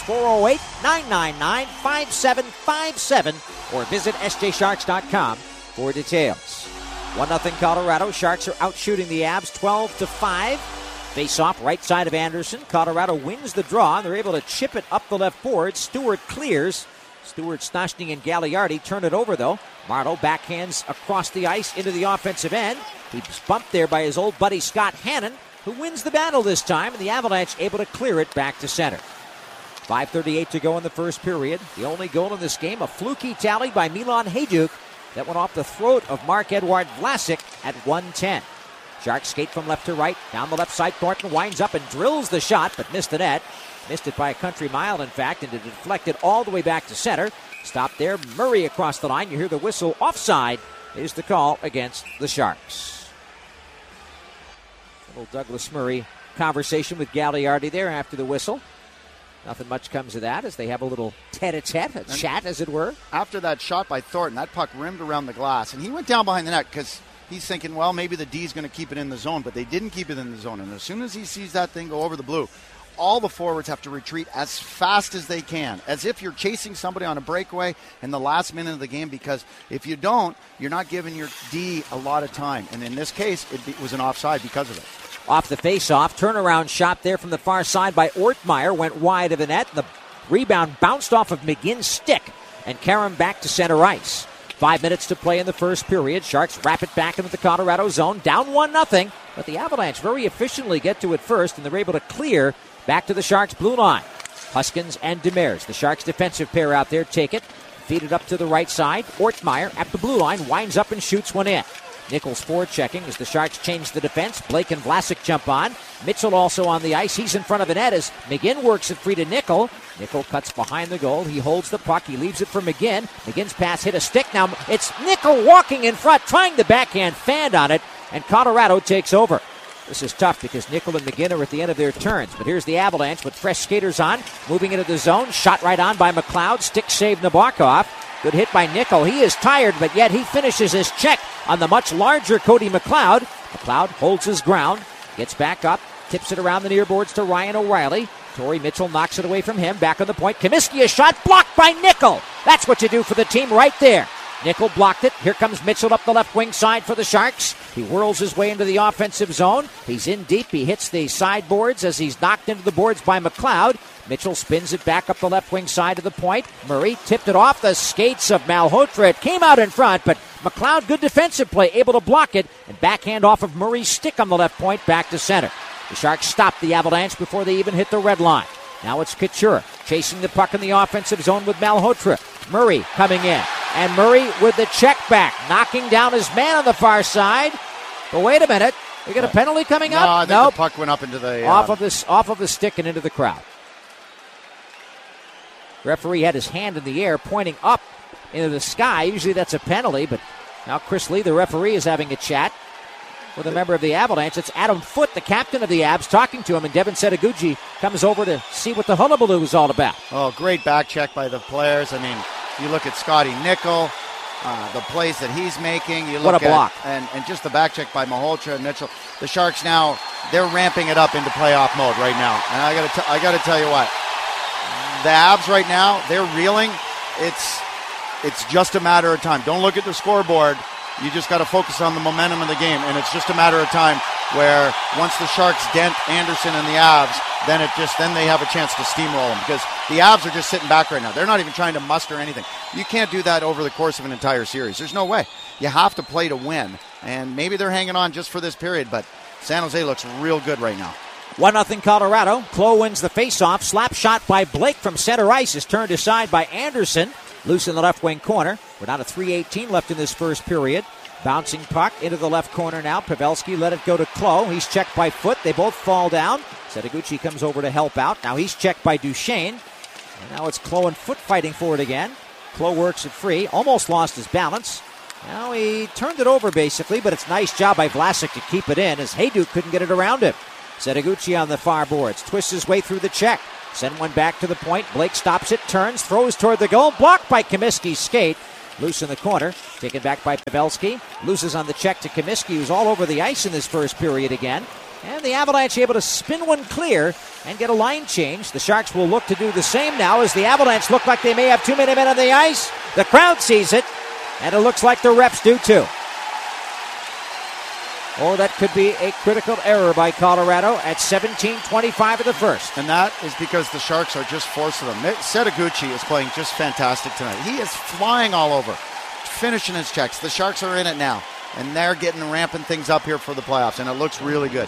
408-999-5757. Or visit sjsharks.com for details. 1-0 Colorado. Sharks are out shooting the Avs 12-5. Face-off right side of Anderson. Colorado wins the draw. They're able to chip it up the left board. Stewart clears. Stewart, Stastny, and Gagliardi turn it over, though. Marleau backhands across the ice into the offensive end. He's bumped there by his old buddy Scott Hannon, who wins the battle this time, and the Avalanche able to clear it back to center. 5:38 to go in the first period. The only goal in this game, a fluky tally by Milan Hajduk that went off the throat of Marc-Edouard Vlasic at 1:10. Sharks skate from left to right. Down the left side, Thornton winds up and drills the shot, but missed the net. Missed it by a country mile, in fact, and it deflected all the way back to center. Stopped there. Murray across the line. You hear the whistle. Offside is the call against the Sharks. Little Douglas Murray conversation with Gagliardi there after the whistle. Nothing much comes of that as they have a little tete-a-tete, a chat, as it were. After that shot by Thornton, that puck rimmed around the glass, and he went down behind the net because he's thinking, well, maybe the D's going to keep it in the zone, but they didn't keep it in the zone. And as soon as he sees that thing go over the blue, all the forwards have to retreat as fast as they can, as if you're chasing somebody on a breakaway in the last minute of the game, because if you don't, you're not giving your D a lot of time. And in this case, it was an offside because of it. Off the face-off, turnaround shot there from the far side by Ortmeyer, went wide of the net. The rebound bounced off of McGinn's stick and carried him back to center ice. 5 minutes to play in the first period. Sharks wrap it back into the Colorado zone, down 1-0, but the Avalanche very efficiently get to it first, and they're able to clear back to the Sharks' blue line. Huskins and Demers, the Sharks' defensive pair out there, take it, feed it up to the right side. Ortmeyer at the blue line winds up and shoots one in. Nichols forechecking as the Sharks change the defense. Blake and Vlasic jump on. Mitchell also on the ice. He's in front of the net as McGinn works it free to Nickel. Nickel cuts behind the goal. He holds the puck. He leaves it for McGinn. McGinn's pass hit a stick. Now it's Nickel walking in front, trying the backhand fan on it, and Colorado takes over. This is tough because Nickel and McGinn are at the end of their turns. But here's the Avalanche with fresh skaters on, moving into the zone. Shot right on by McLeod. Stick save Nabokov. Good hit by Nickel. He is tired, but yet he finishes his check on the much larger Cody McLeod. McLeod holds his ground, gets back up, tips it around the near boards to Ryan O'Reilly. Torrey Mitchell knocks it away from him. Back on the point. Comiskey, a shot blocked by Nickel. That's what you do for the team right there. Nickel blocked it. Here comes Mitchell up the left wing side for the Sharks. He whirls his way into the offensive zone. He's in deep. He hits the sideboards as he's knocked into the boards by McLeod. Mitchell spins it back up the left wing side of the point. Murray tipped it off the skates of Malhotra. It came out in front, but McLeod, good defensive play, able to block it, and backhand off of Murray's stick on the left point back to center. The Sharks stopped the Avalanche before they even hit the red line. Now it's Couture chasing the puck in the offensive zone with Malhotra. Murray coming in, and Murray with the check back, knocking down his man on the far side. But wait a minute, we got a penalty coming up? No, I think the puck went up into the off of the stick and into the crowd. Referee had his hand in the air, pointing up into the sky. Usually that's a penalty, but now Chris Lee, the referee, is having a chat with a member of the Avalanche. It's Adam Foote, the captain of the Avs, talking to him, and Devin Setoguchi comes over to see what the hullabaloo is all about. Oh, great back check by the players. I mean, you look at Scotty Nickel, the plays that he's making. You look what a block. And just the back check by Malhotra and Mitchell. The Sharks now, they're ramping it up into playoff mode right now. And I got to tell you what, the Avs right now, they're reeling. It's just a matter of time. Don't look at the scoreboard. You just got to focus on the momentum of the game, and it's just a matter of time where once the Sharks dent Anderson and the Avs, then they have a chance to steamroll them, because the Avs are just sitting back right now. They're not even trying to muster anything. You can't do that over the course of an entire series. There's no way. You have to play to win, and maybe they're hanging on just for this period, but San Jose looks real good right now. 1-0 Colorado. Klo wins the faceoff. Slap shot by Blake from center ice is turned aside by Anderson. Loose in the left wing corner. We're down to 3:18 left in this first period. Bouncing puck into the left corner now. Pavelski let it go to Klo. He's checked by Foote. They both fall down. Setoguchi comes over to help out. Now he's checked by Duchesne. And now it's Klo and Foot fighting for it again. Klo works it free, almost lost his balance. Now he turned it over basically, but it's a nice job by Vlasic to keep it in as Hayduk couldn't get it around him. Setoguchi on the far boards, twists his way through the check. Send one back to the point. Blake stops it, turns, throws toward the goal. Blocked by Comiskey's skate. Loose in the corner. Taken back by Pavelski. Loses on the check to Comiskey, who's all over the ice in this first period again. And the Avalanche able to spin one clear and get a line change. The Sharks will look to do the same now as the Avalanche look like they may have too many men on the ice. The crowd sees it, and it looks like the refs do too. Or that could be a critical error by Colorado at 17:25 of the first. And that is because the Sharks are just forcing them. Setoguchi is playing just fantastic tonight. He is flying all over, finishing his checks. The Sharks are in it now, and they're ramping things up here for the playoffs, and it looks really good.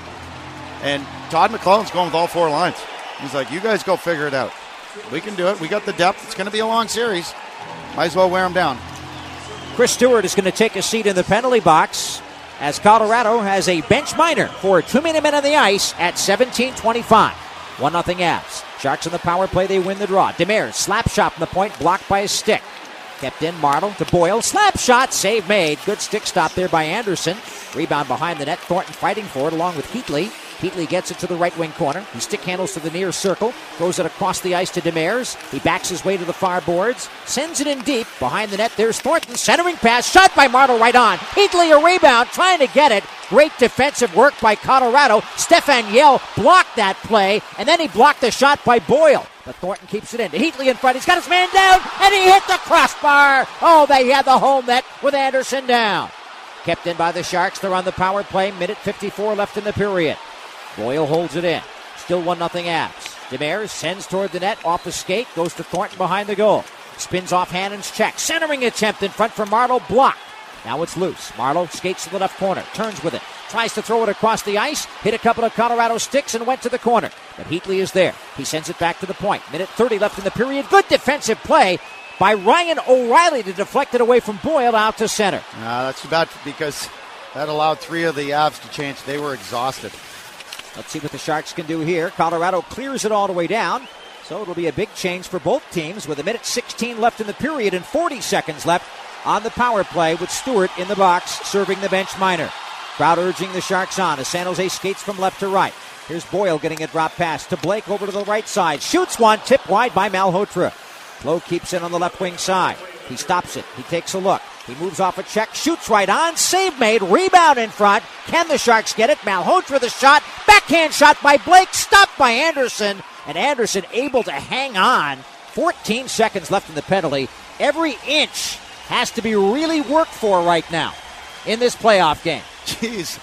And Todd McLellan's going with all four lines. He's like, you guys go figure it out. We can do it. We got the depth. It's going to be a long series. Might as well wear them down. Chris Stewart is going to take a seat in the penalty box as Colorado has a bench minor for too many men on the ice at 17:25. 1-0 Avs. Sharks on the power play, they win the draw. Demers, slap shot from the point, blocked by a stick. Kept in, Martel to Boyle. Slap shot, save made. Good stick stop there by Anderson. Rebound behind the net. Thornton fighting for it along with Heatley. Heatley gets it to the right wing corner. He stick handles to the near circle. Throws it across the ice to Demers. He backs his way to the far boards. Sends it in deep. Behind the net, there's Thornton. Centering pass. Shot by Martel right on. Heatley a rebound. Trying to get it. Great defensive work by Colorado. Stefan Yell blocked that play. And then he blocked the shot by Boyle. But Thornton keeps it in. Heatley in front. He's got his man down. And he hit the crossbar. Oh, they had the home net with Anderson down. Kept in by the Sharks. They're on the power play. Minute 54 left in the period. Boyle holds it in. Still 1-0 Avs. Demers sends toward the net. Off the skate. Goes to Thornton behind the goal. Spins off Hannon's check. Centering attempt in front for Martel. Blocked. Now it's loose. Martel skates to the left corner. Turns with it. Tries to throw it across the ice. Hit a couple of Colorado sticks and went to the corner. But Heatley is there. He sends it back to the point. Minute 30 left in the period. Good defensive play by Ryan O'Reilly to deflect it away from Boyle out to center. That's too bad because that allowed three of the Avs to change. They were exhausted. Let's see what the Sharks can do here. Colorado clears it all the way down. So it'll be a big change for both teams with a minute 16 left in the period and 40 seconds left on the power play with Stewart in the box serving the bench minor. Crowd urging the Sharks on as San Jose skates from left to right. Here's Boyle getting a drop pass to Blake over to the right side. Shoots one, tipped wide by Malhotra. Lowe keeps it on the left wing side. He stops it. He takes a look. He moves off a check, shoots right on, save made, rebound in front. Can the Sharks get it? Malhotra the shot, backhand shot by Blake, stopped by Anderson, and Anderson able to hang on. 14 seconds left in the penalty. Every inch has to be really worked for right now in this playoff game. Jeez,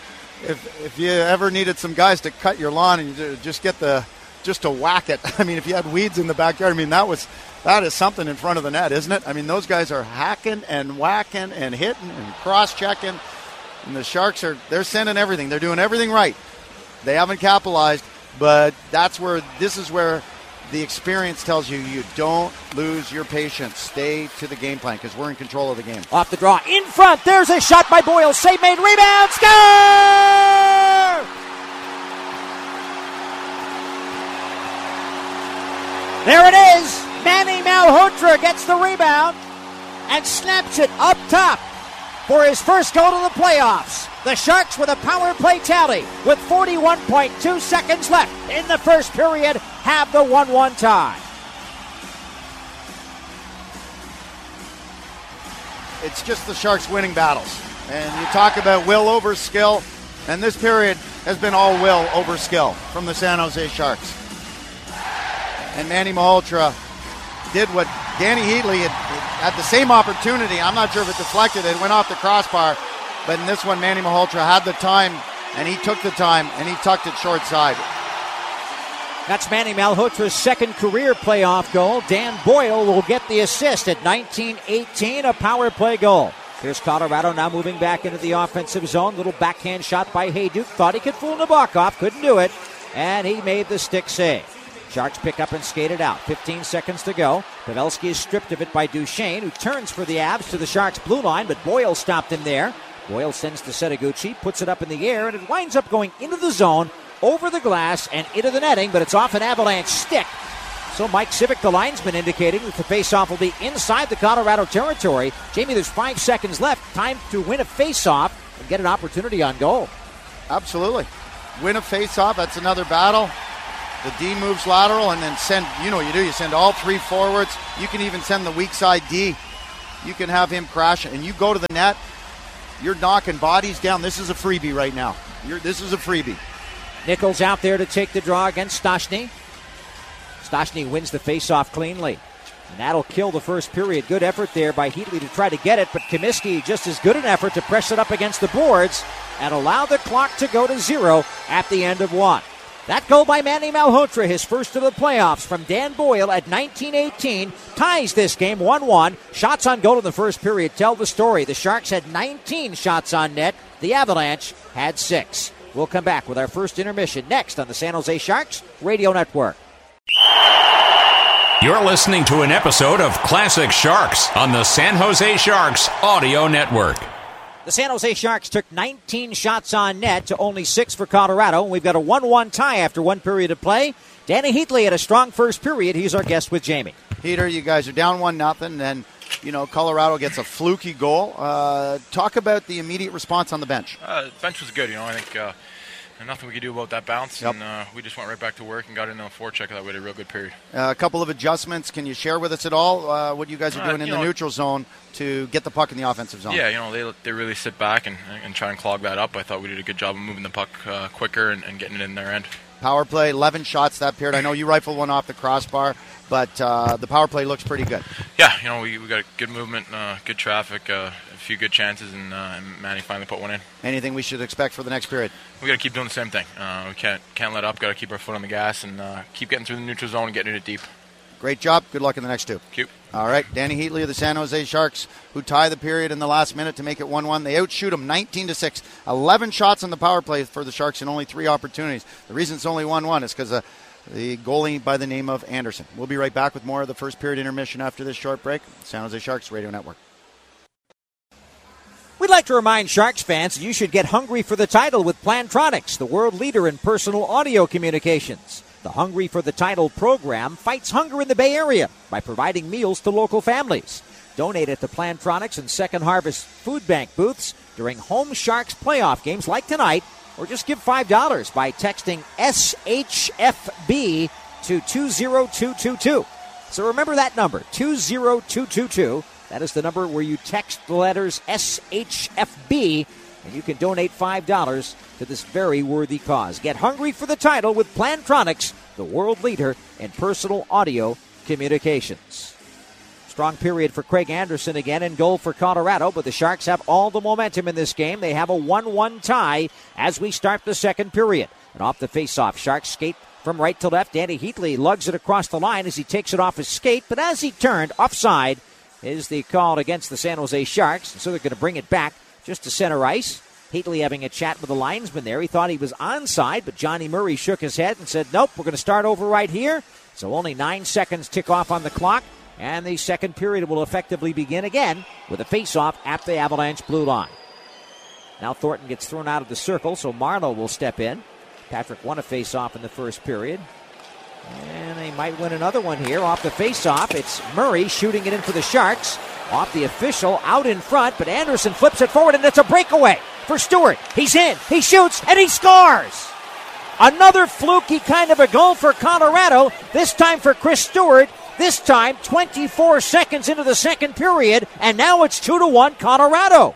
if you ever needed some guys to cut your lawn and you just to whack it. I mean, if you had weeds in the backyard, I mean, that is something in front of the net, isn't it? I mean, those guys are hacking and whacking and hitting and cross-checking. And the Sharks they're sending everything. They're doing everything right. They haven't capitalized, but this is where the experience tells you don't lose your patience. Stay to the game plan because we're in control of the game. Off the draw, in front. There's a shot by Boyle. Save made, rebound, score! There it is. Manny Malhotra gets the rebound and snaps it up top for his first goal of the playoffs. The Sharks with a power play tally with 41.2 seconds left in the first period have the 1-1 tie. It's just the Sharks winning battles. And you talk about will over skill, and this period has been all will over skill from the San Jose Sharks. And Manny Malhotra did what Danny Heatley had the same opportunity. I'm not sure if it deflected. It went off the crossbar. But in this one, Manny Malhotra had the time, and he took the time, and he tucked it short side. That's Manny Malhotra's second career playoff goal. Dan Boyle will get the assist at 19-18, a power play goal. Here's Colorado now moving back into the offensive zone. Little backhand shot by Hayduk. Thought he could fool Nabokov. Couldn't do it. And he made the stick save. Sharks pick up and skate it out. 15 seconds to go. Pavelski is stripped of it by Duchesne, who turns for the Avs to the Sharks' blue line, but Boyle stopped him there. Boyle sends to Setoguchi, puts it up in the air, and it winds up going into the zone, over the glass, and into the netting, but it's off an Avalanche stick. So Mike Civic, the linesman, indicating that the faceoff will be inside the Colorado territory. Jamie, there's 5 seconds left. Time to win a faceoff and get an opportunity on goal. Absolutely. Win a faceoff. That's another battle. The D moves lateral and then send, you know what you do, you send all 3 forwards. You can even send the weak side D. You can have him crash and you go to the net. You're knocking bodies down. This is a freebie right now. This is a freebie. Nichols out there to take the draw against Stastny. Stastny wins the faceoff cleanly. And that'll kill the first period. Good effort there by Heatley to try to get it, but Comiskey just as good an effort to press it up against the boards and allow the clock to go to 0 at the end of 1. That goal by Manny Malhotra, his first of the playoffs from Dan Boyle at 1918, ties this game 1-1. Shots on goal in the first period tell the story. The Sharks had 19 shots on net. The Avalanche had 6. We'll come back with our first intermission next on the San Jose Sharks Radio Network. You're listening to an episode of Classic Sharks on the San Jose Sharks Audio Network. The San Jose Sharks took 19 shots on net to only 6 for Colorado. We've got a 1-1 tie after 1 period of play. Danny Heatley had a strong first period. He's our guest with Jamie. Peter, you guys are down 1-0, and Colorado gets a fluky goal. Talk about the immediate response on the bench. The bench was good. I think nothing we could do about that bounce, and we just went right back to work and got into a forecheck that we had a real good period. A couple of adjustments. Can you share with us at all what you guys are doing in the neutral zone to get the puck in the offensive zone? Yeah, they really sit back and try and clog that up. I thought we did a good job of moving the puck quicker and getting it in their end. Power play, 11 shots that period. I know you rifled one off the crossbar, but the power play looks pretty good. Yeah, we got a good movement, good traffic, a few good chances, and Manny finally put one in. Anything we should expect for the next period? We got to keep doing the same thing. We can't let up. Got to keep our foot on the gas and keep getting through the neutral zone and getting it deep. Great job. Good luck in the next 2. Thank you. All right, Danny Heatley of the San Jose Sharks, who tie the period in the last minute to make it 1-1. They outshoot them 19-6. 11 shots on the power play for the Sharks and only 3 opportunities. The reason it's only 1-1 is because the goalie by the name of Anderson. We'll be right back with more of the first period intermission after this short break. San Jose Sharks Radio Network. We'd like to remind Sharks fans that you should get hungry for the title with Plantronics, the world leader in personal audio communications. The Hungry for the Title program fights hunger in the Bay Area by providing meals to local families. Donate at the Plantronics and Second Harvest Food Bank booths during home Sharks playoff games like tonight, or just give $5 by texting SHFB to 20222. So remember that number, 20222. That is the number where you text the letters SHFB, and you can donate $5 to this very worthy cause. Get hungry for the title with Plantronics, the world leader in personal audio communications. Strong period for Craig Anderson again in goal for Colorado, but the Sharks have all the momentum in this game. They have a 1-1 tie as we start the second period. And off the faceoff, Sharks skate from right to left. Danny Heatley lugs it across the line as he takes it off his skate, but as he turned offside is the call against the San Jose Sharks, so they're going to bring it back just to center ice. Heatley having a chat with the linesman there. He thought he was onside, but Johnny Murray shook his head and said, nope, we're going to start over right here. So only 9 seconds tick off on the clock, and the second period will effectively begin again with a face-off at the Avalanche blue line. Now Thornton gets thrown out of the circle, so Marleau will step in. Patrick won a face-off in the first period. And they might win another one here off the face-off. It's Murray shooting it in for the Sharks. Off the official, out in front, but Anderson flips it forward, and it's a breakaway for Stewart. He's in, he shoots, and he scores! Another fluky kind of a goal for Colorado, this time for Chris Stewart. This time, 24 seconds into the second period, and now it's 2-1 Colorado.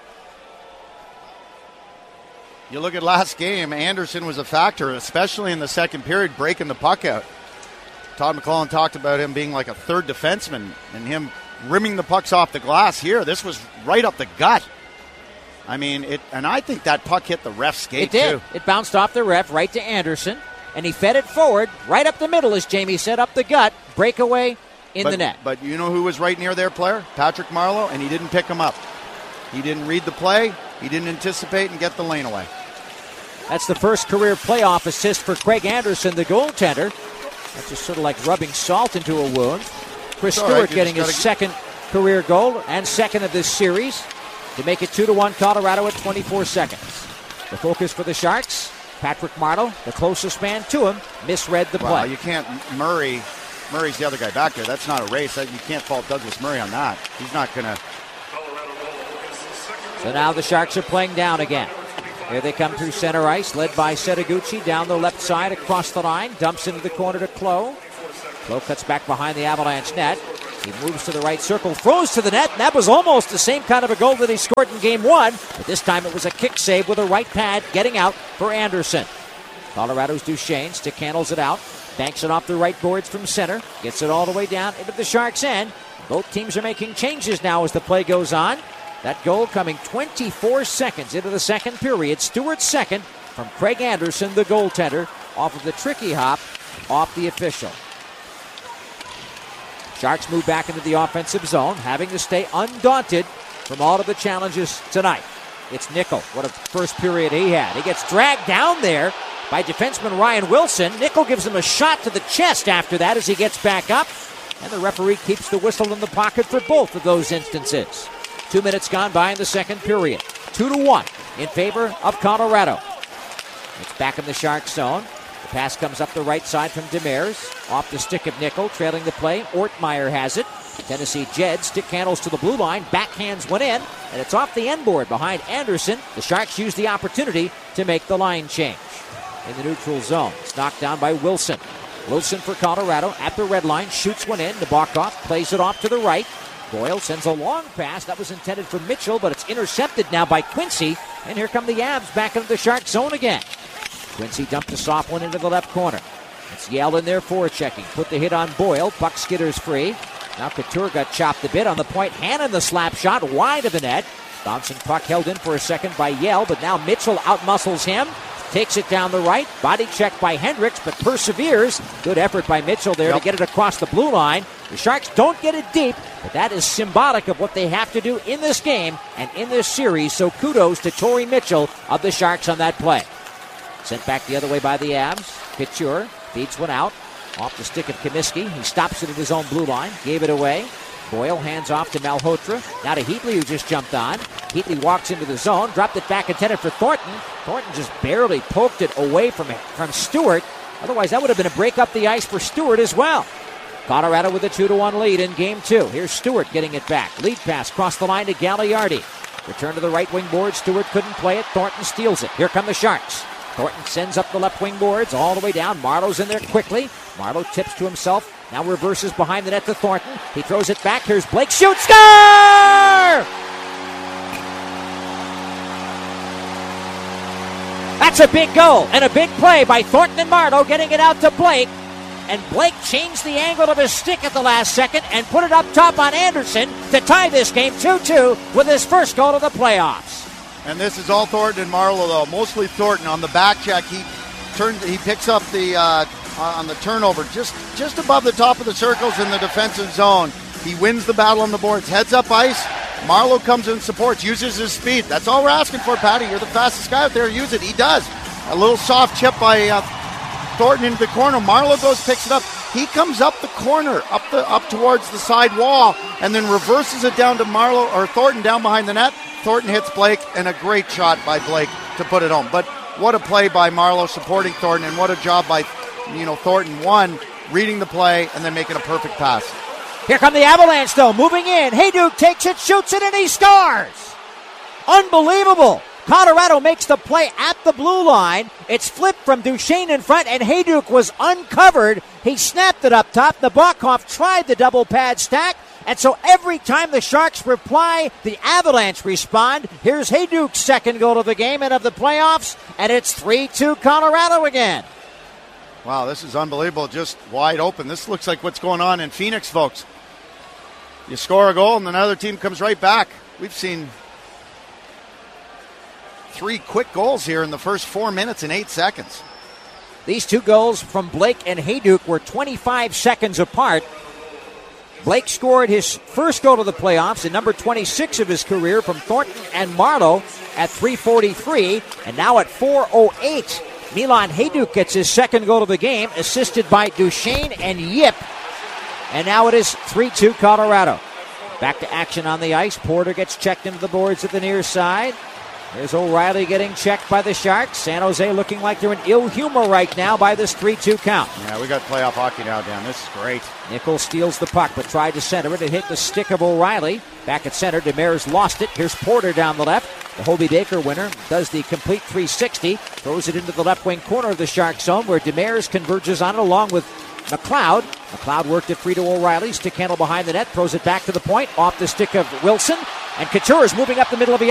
You look at last game, Anderson was a factor, especially in the second period, breaking the puck out. Todd McLellan talked about him being like a third defenseman and him rimming the pucks off the glass here. This was right up the gut. I mean, and I think that puck hit the ref's skate, too. It did. Too. It bounced off the ref right to Anderson, and he fed it forward, right up the middle, as Jamie said, up the gut, breakaway in the net. But you know who was right near their player? Patrick Marleau, and he didn't pick him up. He didn't read the play. He didn't anticipate and get the lane away. That's the first career playoff assist for Craig Anderson, the goaltender. That's just sort of like rubbing salt into a wound. Chris Stewart getting his second career goal and second of this series to make it 2-1 Colorado at 24 seconds. The focus for the Sharks, Patrick Marleau, the closest man to him, misread the play. You can't. Murray Murray's the other guy back there. That's not a race. You can't fault Douglas Murray on that. He's not going to. So now the Sharks are playing down again. Here they come through center ice, led by Setoguchi down the left side across the line. Dumps into the corner to Cloh. Cloh cuts back behind the Avalanche net. He moves to the right circle, throws to the net, and that was almost the same kind of a goal that he scored in Game 1. But this time it was a kick save with a right pad getting out for Anderson. Colorado's Duchesne stick handles it out. Banks it off the right boards from center. Gets it all the way down into the Sharks' end. Both teams are making changes now as the play goes on. That goal coming 24 seconds into the second period. Stewart's second from Craig Anderson, the goaltender, off of the tricky hop off the official. Sharks move back into the offensive zone, having to stay undaunted from all of the challenges tonight. It's Nickel. What a first period he had. He gets dragged down there by defenseman Ryan Wilson. Nickel gives him a shot to the chest after that as he gets back up. And the referee keeps the whistle in the pocket for both of those instances. 2 minutes gone by in the second period. 2-1 in favor of Colorado. It's back in the Sharks zone. The pass comes up the right side from Demers. Off the stick of Nickel, trailing the play. Ortmeyer has it. Tennessee Jed stick handles to the blue line. Backhands one in, and it's off the end board behind Anderson. The Sharks use the opportunity to make the line change. In the neutral zone, it's knocked down by Wilson. Wilson for Colorado at the red line. Shoots one in. Nabokov plays it off to the right. Boyle sends a long pass. That was intended for Mitchell, but it's intercepted now by Quincy. And here come the Avs back into the Shark zone again. Quincy dumped a soft one into the left corner. It's Yell in there forechecking. Put the hit on Boyle. Puck skitters free. Now Couture got chopped a bit on the point. Hannon the slap shot wide of the net. Bouncing puck held in for a second by Yell, but now Mitchell outmuscles him. Takes it down the right. Body checked by Hendricks, but perseveres. Good effort by Mitchell there to get it across the blue line. The Sharks don't get it deep, but that is symbolic of what they have to do in this game and in this series. So kudos to Torrey Mitchell of the Sharks on that play. Sent back the other way by the Avs. Couture feeds one out. Off the stick of Comiskey. He stops it at his own blue line. Gave it away. Boyle hands off to Malhotra. Now to Heatley, who just jumped on. Heatley walks into the zone. Dropped it back intended for Thornton. Thornton just barely poked it away from Stewart. Otherwise, that would have been a break up the ice for Stewart as well. Colorado with a 2-1 lead in Game 2. Here's Stewart getting it back. Lead pass across the line to Gagliardi. Return to the right wing board. Stewart couldn't play it. Thornton steals it. Here come the Sharks. Thornton sends up the left wing boards all the way down. Marlowe's in there quickly. Marlowe tips to himself. Now reverses behind the net to Thornton. He throws it back. Here's Blake. Shoots. Score! That's a big goal and a big play by Thornton and Marlowe getting it out to Blake. And Blake changed the angle of his stick at the last second and put it up top on Anderson to tie this game 2-2 with his first goal of the playoffs. And this is all Thornton and Marlowe, though. Mostly Thornton on the back check. He picks up the on the turnover just above the top of the circles in the defensive zone. He wins the battle on the boards. Heads up ice. Marlowe comes in, supports, uses his speed. That's all we're asking for, Patty. You're the fastest guy out there. Use it. He does. A little soft chip by Thornton into the corner. Marlowe goes, picks it up. He comes up the corner, up towards the side wall, and then reverses it down to Marlowe or Thornton down behind the net. Thornton hits Blake, and a great shot by Blake to put it home. But what a play by Marlowe supporting Thornton, and what a job by Thornton, one, reading the play and then making a perfect pass. Here come the Avalanche, though, moving in. Hejduk takes it, shoots it, and he scores! Unbelievable! Colorado makes the play at the blue line. It's flipped from Duchesne in front, and Hejduk was uncovered. He snapped it up top. Nabokov tried the double pad stack, and so every time the Sharks reply, the Avalanche respond. Here's Hejduk's second goal of the game and of the playoffs, and it's 3-2 Colorado again. Wow, this is unbelievable. Just wide open. This looks like what's going on in Phoenix, folks. You score a goal, and another team comes right back. We've seen 3 quick goals here in the first 4 minutes and 8 seconds. These 2 goals from Blake and Hejduk were 25 seconds apart. Blake scored his first goal of the playoffs in number 26 of his career from Thornton and Marlowe at 3:43, and now at 4:08. Milan Hejduk gets his second goal of the game, assisted by Duchesne and Yip. And now it is 3-2 Colorado. Back to action on the ice. Porter gets checked into the boards at the near side. There's O'Reilly getting checked by the Sharks. San Jose looking like they're in ill humor right now by this 3-2 count. Yeah, we got playoff hockey now, Dan. This is great. Nichols steals the puck, but tried to center it. It hit the stick of O'Reilly. Back at center, Demers lost it. Here's Porter down the left. The Hobie Baker winner does the complete 360. Throws it into the left wing corner of the Shark zone where Demers converges on it along with McLeod. McLeod worked it free to O'Reilly. Stick handle behind the net. Throws it back to the point. Off the stick of Wilson. And Couture is moving up the middle of the